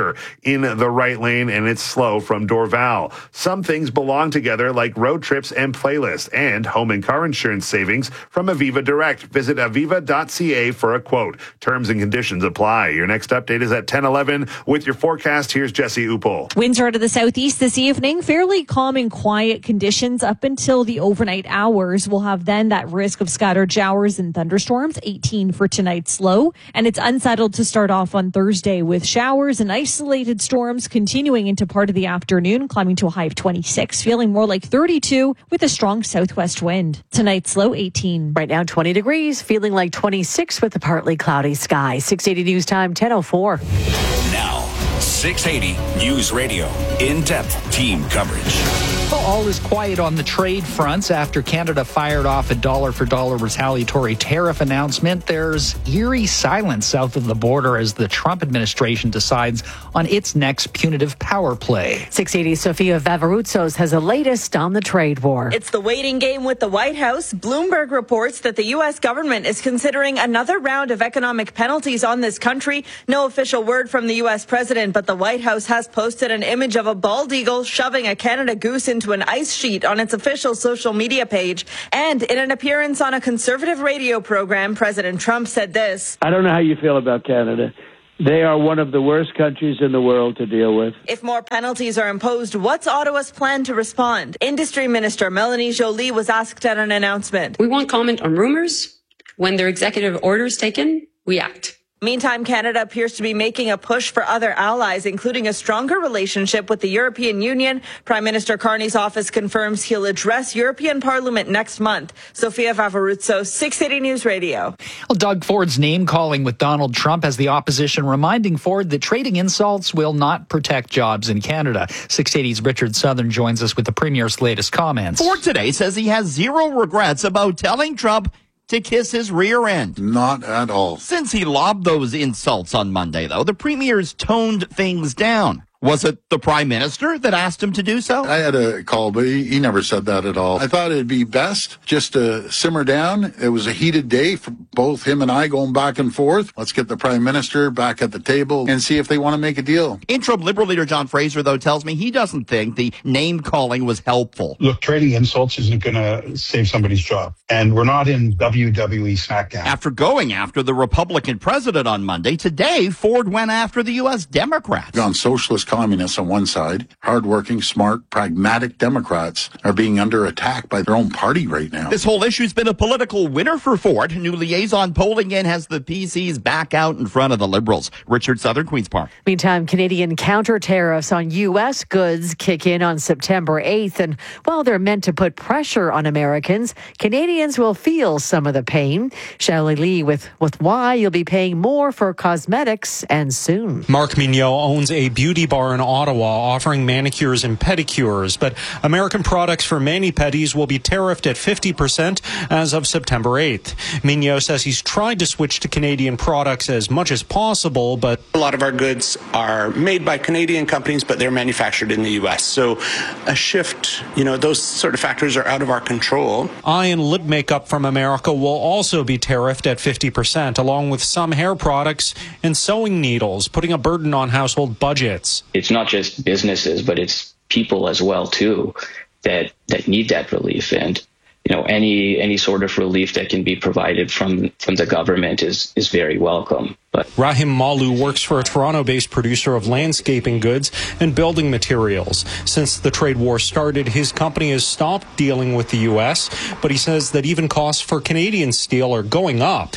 Speaker 20: in the right lane, and it's slow from Dorval. Some things belong together, like road trips and playlists, and home and car insurance savings from Aviva Direct. Visit aviva dot c a for a quote. Terms and conditions apply. Your next update is at ten eleven. With your forecast, here's Jesse Upel.
Speaker 2: Winds are out of the southeast this evening. Fairly calm and quiet conditions up until the overnight hours. We'll have then that risk of scattered showers and thunderstorms, eighteen for tonight's low. And it's unsettled to start off on Thursday with showers and isolated storms continuing into part of the afternoon, climbing to a high of twenty-six, feeling more like thirty-two with a strong southwest wind. Tonight's low eighteen.
Speaker 16: Right now twenty degrees, feeling like twenty-six with a partly cloudy sky. six eighty News Time, ten oh four.
Speaker 10: Now, six eighty News Radio. In-depth team coverage.
Speaker 23: Well, all is quiet on the trade fronts after Canada fired off a dollar-for-dollar retaliatory tariff announcement. There's eerie silence south of the border as the Trump administration decides on its next punitive power play.
Speaker 16: six eighty Sofia Vavarutsos has the latest on the trade war.
Speaker 25: It's the waiting game with the White House. Bloomberg reports that the U S government is considering another round of economic penalties on this country. No official word from the U S president, but the White House has posted an image of a bald eagle shoving a Canada goose into an ice sheet on its official social media page. And in an appearance on a conservative radio program, President Trump said this.
Speaker 5: I don't know how you feel about Canada. They are one of the worst countries in the world to deal with.
Speaker 25: If more penalties are imposed, what's Ottawa's plan to respond? Industry Minister Melanie Joly was asked at an announcement.
Speaker 6: We won't comment on rumors. When there are executive orders taken, we act.
Speaker 25: Meantime, Canada appears to be making a push for other allies, including a stronger relationship with the European Union. Prime Minister Carney's office confirms he'll address European Parliament next month. Sofia Vavarutsos, six eighty News Radio.
Speaker 23: Well, Doug Ford's name-calling with Donald Trump has the opposition reminding Ford that trading insults will not protect jobs in Canada. six eighty's Richard Southern joins us with the Premier's latest comments.
Speaker 7: Ford today says he has zero regrets about telling Trump to kiss his rear end.
Speaker 26: Not at all.
Speaker 7: Since he lobbed those insults on Monday, though, the Premier's toned things down. Was it the Prime Minister that asked him to do so?
Speaker 26: I had a call, but he, he never said that at all. I thought it'd be best just to simmer down. It was a heated day for both him and I going back and forth. Let's get the Prime Minister back at the table and see if they want to make a deal.
Speaker 7: Interim Liberal leader John Fraser, though, tells me he doesn't think the name-calling was helpful.
Speaker 8: Look, trading insults isn't going to save somebody's job. And we're not in W W E SmackDown.
Speaker 7: After going after the Republican president on Monday, today Ford went after the U S Democrats.
Speaker 26: On socialist communists on one side, hardworking, smart, pragmatic Democrats are being under attack by their own party right now.
Speaker 7: This whole issue's been a political winner for Ford. New liaison polling in has the P Cs back out in front of the Liberals. Richard Southern, Queen's Park.
Speaker 16: Meantime, Canadian counter tariffs on U S goods kick in on September eighth. And while they're meant to put pressure on Americans, Canadians will feel some of the pain. Shelley Lee with, with why you'll be paying more for cosmetics and soon.
Speaker 9: Marc Mignot owns a beauty bar in Ottawa offering manicures and pedicures, but American products for mani-pedis will be tariffed at fifty percent as of September eighth. Mignot says he's tried to switch to Canadian products as much as possible, but
Speaker 15: a lot of our goods are made by Canadian companies, but they're manufactured in the U S. So a shift, you know, those sort of factors are out of our control.
Speaker 9: Eye and lip makeup from America will also be tariffed at fifty percent, along with some hair products and sewing needles, putting a burden on household budgets.
Speaker 21: It's not just businesses, but it's people as well, too, that, that need that relief. And, you know, any any sort of relief that can be provided from, from the government is, is very welcome. But
Speaker 9: Rahim Malu works for a Toronto-based producer of landscaping goods and building materials. Since the trade war started, his company has stopped dealing with the U S, but he says that even costs for Canadian steel are going up.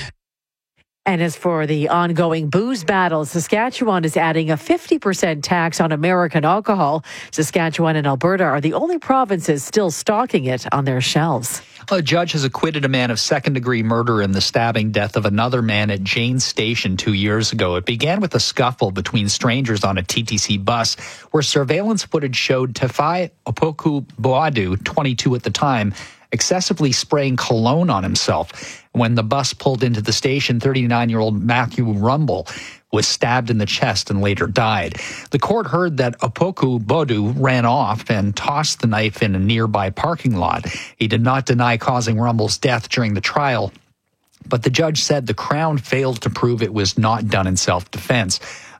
Speaker 16: And as for the ongoing booze battle, Saskatchewan is adding a fifty percent tax on American alcohol. Saskatchewan and Alberta are the only provinces still stocking it on their shelves.
Speaker 23: A judge has acquitted a man of second-degree murder in the stabbing death of another man at Janes Station two years ago. It began with a scuffle between strangers on a T T C bus where surveillance footage showed Tefai Opoku Boadu, twenty-two at the time, excessively spraying cologne on himself. When the bus pulled into the station, thirty-nine-year-old Matthew Rumble was stabbed in the chest and later died. The court heard that Opoku Boadu ran off and tossed the knife in a nearby parking lot. He did not deny causing Rumble's death during the trial, but the judge said the Crown failed to prove it was not done in self-defense.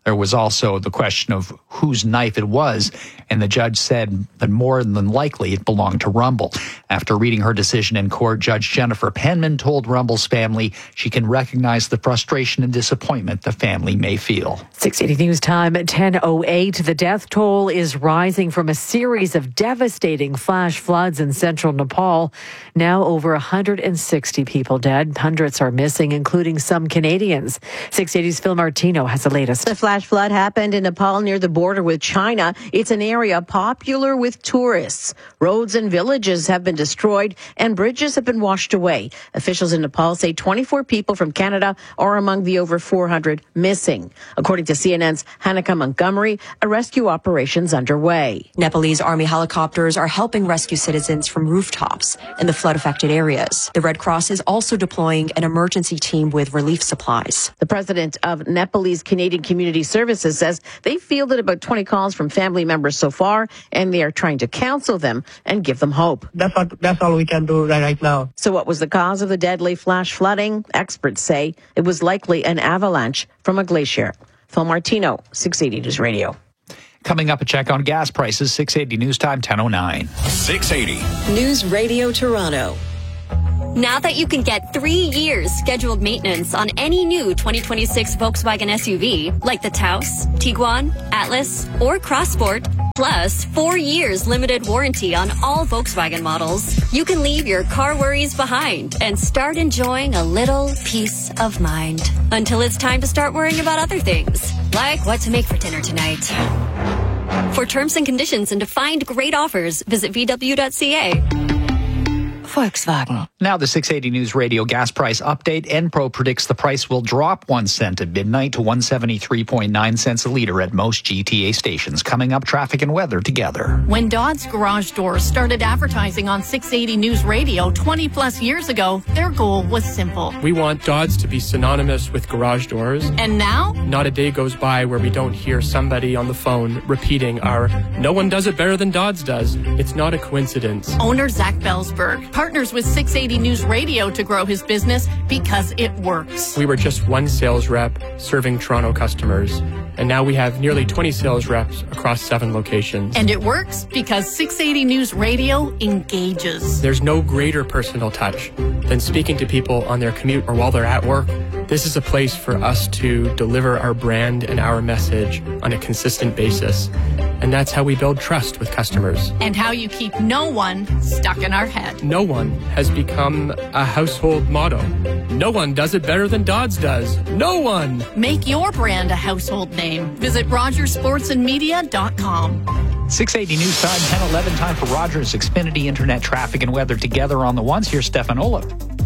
Speaker 23: There was also the question of whose knife it was, and the judge said that more than likely it belonged to Rumble. After reading her decision in court, Judge Jennifer Penman told Rumble's family she can recognize the frustration and disappointment the family may feel.
Speaker 16: six eighty News Time at ten oh eight. The death toll is rising from a series of devastating flash floods in central Nepal. Now over one hundred sixty people dead. Hundreds are missing, including some Canadians. six eighty's Phil Martino has the latest.
Speaker 27: The flash flood happened in Nepal near the border with China. It's an area popular with tourists. Roads and villages have been destroyed and bridges have been washed away. Officials in Nepal say twenty-four people from Canada are among the over four hundred missing. According to C N N's Hanika Montgomery, a rescue operation's underway.
Speaker 1: Nepalese Army helicopters are helping rescue citizens from rooftops in the flood-affected areas. The Red Cross is also deploying an emergency team with relief supplies.
Speaker 27: The president of Nepalese Canadian Community Services says they fielded about twenty calls from family members so far, and they are trying to counsel them and give them hope.
Speaker 11: That's what, that's all we can do right, right now.
Speaker 27: So what was the cause of the deadly flash flooding? Experts say it was likely an avalanche from a glacier. Phil Martino, six eighty News Radio.
Speaker 23: Coming up, a check on gas prices, six eighty News Time, ten oh nine.
Speaker 10: six eighty
Speaker 12: News Radio Toronto.
Speaker 13: Now that you can get three years scheduled maintenance on any new twenty twenty-six Volkswagen S U V, like the Taos, Tiguan, Atlas, or Crossport, plus four years limited warranty on all Volkswagen models, you can leave your car worries behind and start enjoying a little peace of mind. Until it's time to start worrying about other things, like what to make for dinner tonight. For terms and conditions and to find great offers, visit v w dot c a.
Speaker 23: Volkswagen. Now the six eighty News Radio gas price update. Enpro predicts the price will drop one cent at midnight to one seventy-three point nine cents a liter at most G T A stations. Coming up, traffic and weather together.
Speaker 14: When Dodds Garage Doors started advertising on six eighty News Radio twenty plus years ago, their goal was simple.
Speaker 17: We want Dodds to be synonymous with garage doors.
Speaker 14: And now?
Speaker 17: Not a day goes by where we don't hear somebody on the phone repeating our "No one does it better than Dodds does." It's not a coincidence.
Speaker 14: Owner Zach Belsberg partners with six eighty News Radio to grow his business because it works.
Speaker 17: We were just one sales rep serving Toronto customers, and now we have nearly twenty sales reps across seven locations.
Speaker 14: And it works because six eighty News Radio engages.
Speaker 17: There's no greater personal touch than speaking to people on their commute or while they're at work. This is a place for us to deliver our brand and our message on a consistent basis. And that's how we build trust with customers.
Speaker 14: And how you keep no one stuck in our head.
Speaker 17: No one has become a household motto. No one does it better than Dodds does. No one!
Speaker 14: Make your brand a household name. Visit rogers sports and media dot com.
Speaker 23: six eighty News Time, ten eleven time for Rogers, Xfinity, Internet, traffic, and weather together on the ones. Here's Stefan Olaf.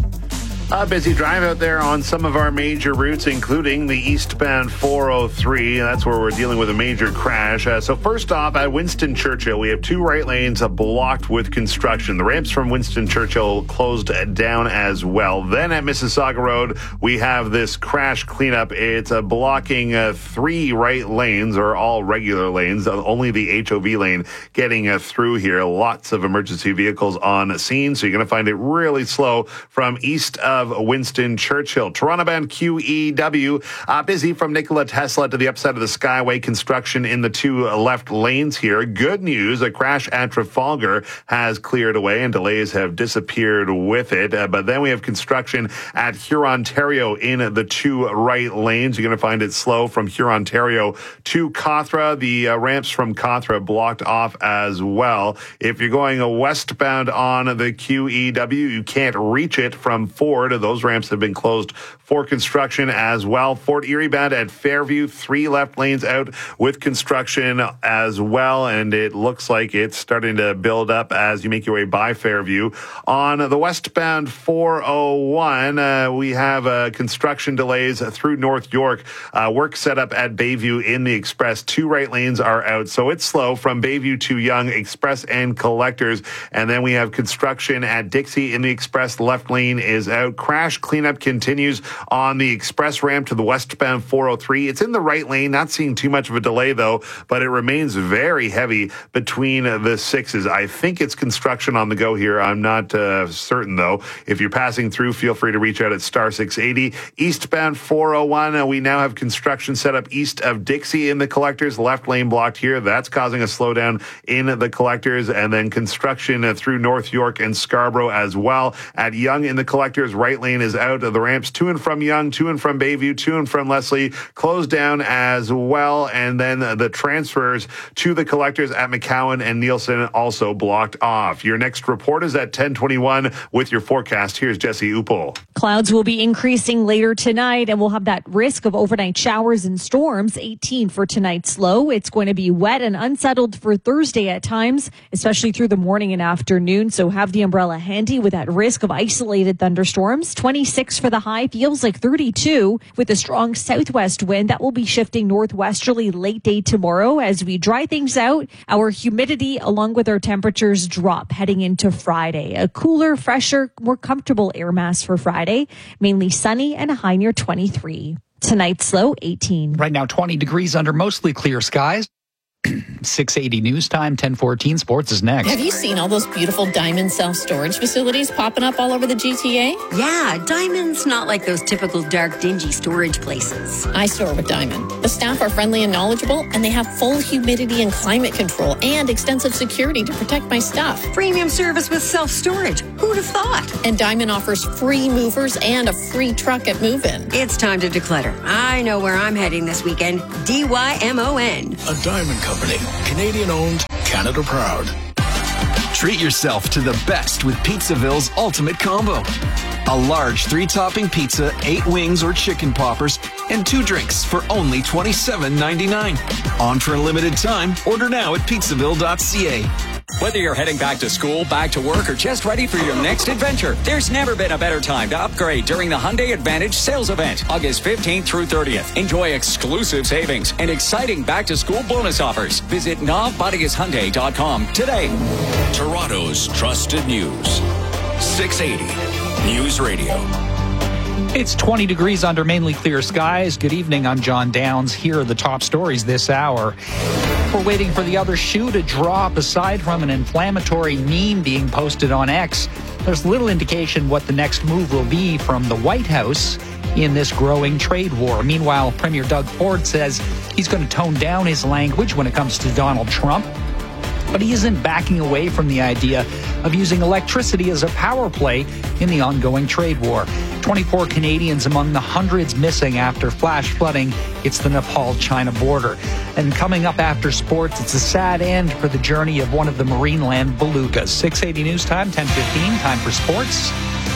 Speaker 20: A busy drive out there on some of our major routes, including the eastbound four oh three. That's where we're dealing with a major crash. Uh, so first off, at Winston Churchill, we have two right lanes uh, blocked with construction. The ramps from Winston Churchill closed down as well. Then at Mississauga Road, we have this crash cleanup. It's uh, blocking uh, three right lanes, or all regular lanes, uh, only the H O V lane getting uh, through here. Lots of emergency vehicles on scene, so you're going to find it really slow from east of of Winston Churchill. Toronto-bound Q E W, uh, busy from Nikola Tesla to the upside of the Skyway. Construction in the two left lanes here. Good news, a crash at Trafalgar has cleared away and delays have disappeared with it. Uh, but then we have construction at Hurontario in the two right lanes. You're going to find it slow from Hurontario to Cawthra. The uh, ramps from Cawthra blocked off as well. If you're going westbound on the Q E W, you can't reach it from Ford. Those ramps have been closed for construction as well. Fort Erie bound at Fairview, three left lanes out with construction as well, and it looks like it's starting to build up as you make your way by Fairview. On the westbound four oh one, uh, we have uh, construction delays through North York. Uh, work set up at Bayview in the Express. Two right lanes are out, so it's slow from Bayview to Yonge, Express and Collectors. And then we have construction at Dixie in the Express. Left lane is out. out. Crash cleanup continues on the express ramp to the westbound four oh three. It's in the right lane, not seeing too much of a delay though, but it remains very heavy between the sixes. I think it's construction on the go here. I'm not uh, certain though. If you're passing through, feel free to reach out at star six eighty. Eastbound four oh one, uh, we now have construction set up east of Dixie in the collectors. Left lane blocked here. That's causing a slowdown in the collectors, and then construction uh, through North York and Scarborough as well. At Yonge in the collectors, right lane is out of the ramps to and from Yonge, to and from Bayview, to and from Leslie, closed down as well. And then uh, the transfers to the collectors at McCowan and Nielsen also blocked off. Your next report is at ten twenty-one with your forecast. Here's Jesse Upel.
Speaker 2: Clouds will be increasing later tonight, and we'll have that risk of overnight showers and storms. eighteen for tonight's low. It's going to be wet and unsettled for Thursday at times, especially through the morning and afternoon. So have the umbrella handy with that risk of isolated thunderstorms. twenty-six for the high, feels like thirty-two with a strong southwest wind that will be shifting northwesterly late day tomorrow as we dry things out. Our humidity along with our temperatures drop heading into Friday. A cooler, fresher, more comfortable air mass for Friday. Mainly sunny and a high near twenty-three. Tonight's low, eighteen.
Speaker 23: Right now, twenty degrees under mostly clear skies. six eighty news time, ten fourteen sports is next.
Speaker 14: Have you seen all those beautiful Diamond self-storage facilities popping up all over the G T A?
Speaker 3: Yeah, Diamond's not like those typical dark, dingy storage places.
Speaker 14: I store with Diamond. The staff are friendly and knowledgeable, and they have full humidity and climate control and extensive security to protect my stuff.
Speaker 3: Premium service with self-storage. Who'd have thought?
Speaker 14: And Diamond offers free movers and a free truck at move-in.
Speaker 3: It's time to declutter. I know where I'm heading this weekend. D Y M O N.
Speaker 10: A Diamond Company. Canadian owned, Canada proud.
Speaker 4: Treat yourself to the best with Pizzaville's Ultimate Combo. A large three-topping pizza, eight wings or chicken poppers, and two drinks for only twenty-seven ninety-nine. On for a limited time. Order now at pizzaville dot c a.
Speaker 18: Whether you're heading back to school, back to work, or just ready for your next adventure, there's never been a better time to upgrade during the Hyundai Advantage sales event, August fifteenth through thirtieth. Enjoy exclusive savings and exciting back-to-school bonus offers. Visit nav bodies hyundai dot com today.
Speaker 10: Toronto's trusted news. six eighty News Radio.
Speaker 23: It's twenty degrees under mainly clear skies. Good evening, I'm John Downs. Here are the top stories this hour. We're waiting for the other shoe to drop. Aside from an inflammatory meme being posted on X, there's little indication what the next move will be from the White House in this growing trade war. Meanwhile, Premier Doug Ford says he's going to tone down his language when it comes to Donald Trump, but he isn't backing away from the idea of using electricity as a power play in the ongoing trade war. twenty-four Canadians among the hundreds missing after flash flooding hits the Nepal-China border. And coming up after sports, it's a sad end for the journey of one of the Marineland belugas. six eighty News Time, ten fifteen, time for sports.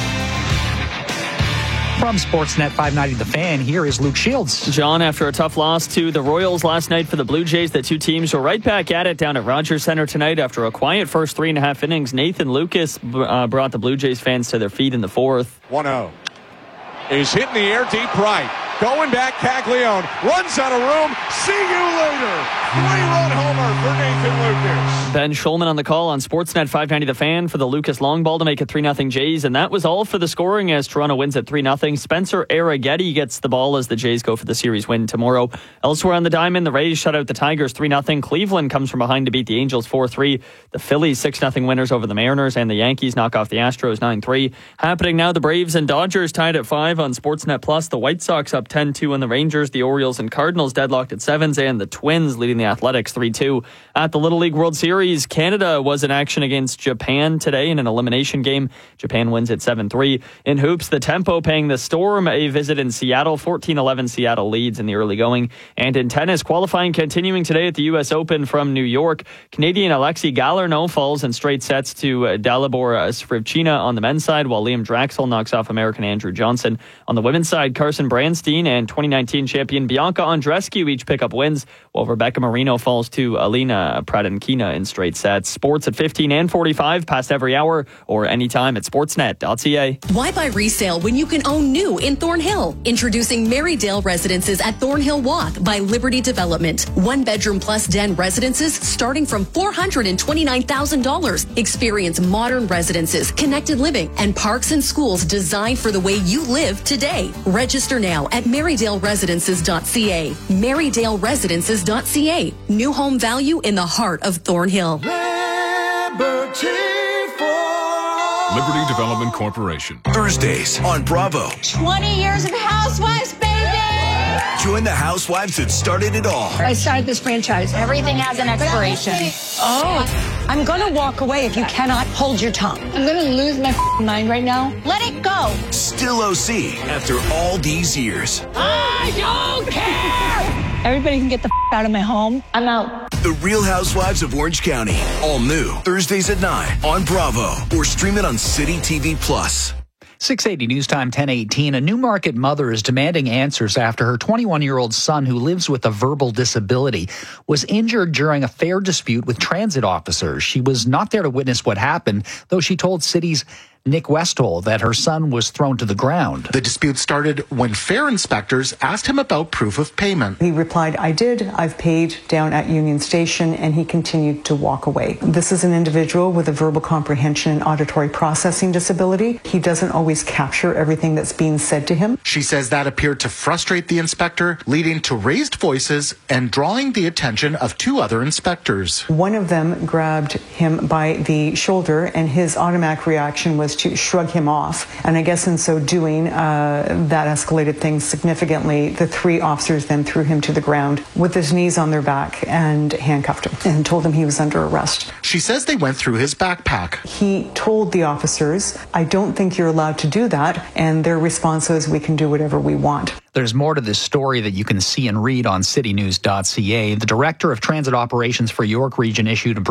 Speaker 23: From Sportsnet five ninety The Fan, here is Luke Shields.
Speaker 19: John, after a tough loss to the Royals last night for the Blue Jays, the two teams were right back at it down at Rogers Centre tonight after a quiet first three and a half innings. Nathan Lucas uh, brought the Blue Jays fans to their feet in the fourth.
Speaker 22: one oh is hit in the air deep right. Going back, Caglione runs out of room. See you later. Three-run homer for Nathan Lucas.
Speaker 19: Ben Schulman on the call on Sportsnet five ninety The Fan for the Lucas long ball to make it three nothing Jays. And that was all for the scoring as Toronto wins at three nothing. Spencer Arrighetti gets the ball as the Jays go for the series win tomorrow. Elsewhere on the diamond, the Rays shut out the Tigers three nothing. Cleveland comes from behind to beat the Angels four three. The Phillies six nothing winners over the Mariners, and the Yankees knock off the Astros nine three. Happening now, the Braves and Dodgers tied at five on Sportsnet Plus. The White Sox up ten two on the Rangers. The Orioles and Cardinals deadlocked at sevens, and the Twins leading the Athletics three two. At the Little League World Series, Canada was in action against Japan today in an elimination game. Japan wins at seven three. In hoops, the Tempo paying the Storm a visit in Seattle. fourteen eleven Seattle leads in the early going. And in tennis, qualifying continuing today at the U S Open from New York. Canadian Alexei Galarneau falls in straight sets to Dalibor Svivchina on the men's side, while Liam Draxl knocks off American Andrew Johnson. On the women's side, Carson Branstein fifteen, and twenty nineteen champion Bianca Andreescu each pick up wins, while Rebecca Marino falls to Alina Pradankina in straight sets. Sports at fifteen and forty-five, past every hour, or anytime at sportsnet dot c a.
Speaker 5: Why buy resale when you can own new in Thornhill? Introducing Marydale Residences at Thornhill Walk by Liberty Development. One bedroom plus den residences starting from four hundred twenty-nine thousand dollars. Experience modern residences, connected living, and parks and schools designed for the way you live today. Register now at marydale residences dot c a. marydale residences dot c a. New home value in the heart of Thornhill.
Speaker 6: Liberty Development Corporation.
Speaker 7: Thursdays on Bravo.
Speaker 8: twenty years of Housewives, baby!
Speaker 7: Join the housewives that started it all.
Speaker 8: I started this franchise. Everything has an expiration. Oh, I'm going to walk away if you cannot hold your tongue. I'm going to lose my mind right now. Let it go.
Speaker 7: Still O C after all these years.
Speaker 8: I don't care! Everybody can get the out of my home. I'm out.
Speaker 7: The Real Housewives of Orange County. All new. Thursdays at nine on Bravo. Or stream it on City T V Plus.
Speaker 23: six eighty News Time ten eighteen. A Newmarket mother is demanding answers after her twenty-one-year-old son, who lives with a verbal disability, was injured during a fare dispute with transit officers. She was not there to witness what happened, though she told City's Nick Westall that her son was thrown to the ground.
Speaker 24: The dispute started when fare inspectors asked him about proof of payment.
Speaker 25: He replied, I did. I've paid down at Union Station, and he continued to walk away. This is an individual with a verbal comprehension and auditory processing disability. He doesn't always capture everything that's being said to him.
Speaker 24: She says that appeared to frustrate the inspector, leading to raised voices and drawing the attention of two other inspectors.
Speaker 25: One of them grabbed him by the shoulder, and his automatic reaction was to shrug him off. And I guess in so doing, uh, that escalated things significantly. The three officers then threw him to the ground with his knees on their back and handcuffed him and told him he was under arrest.
Speaker 24: She says they went through his backpack.
Speaker 25: He told the officers, I don't think you're allowed to do that. And their response was, we can do whatever we want.
Speaker 23: There's more to this story that you can see and read on city news dot c a. The director of transit operations for York Region issued a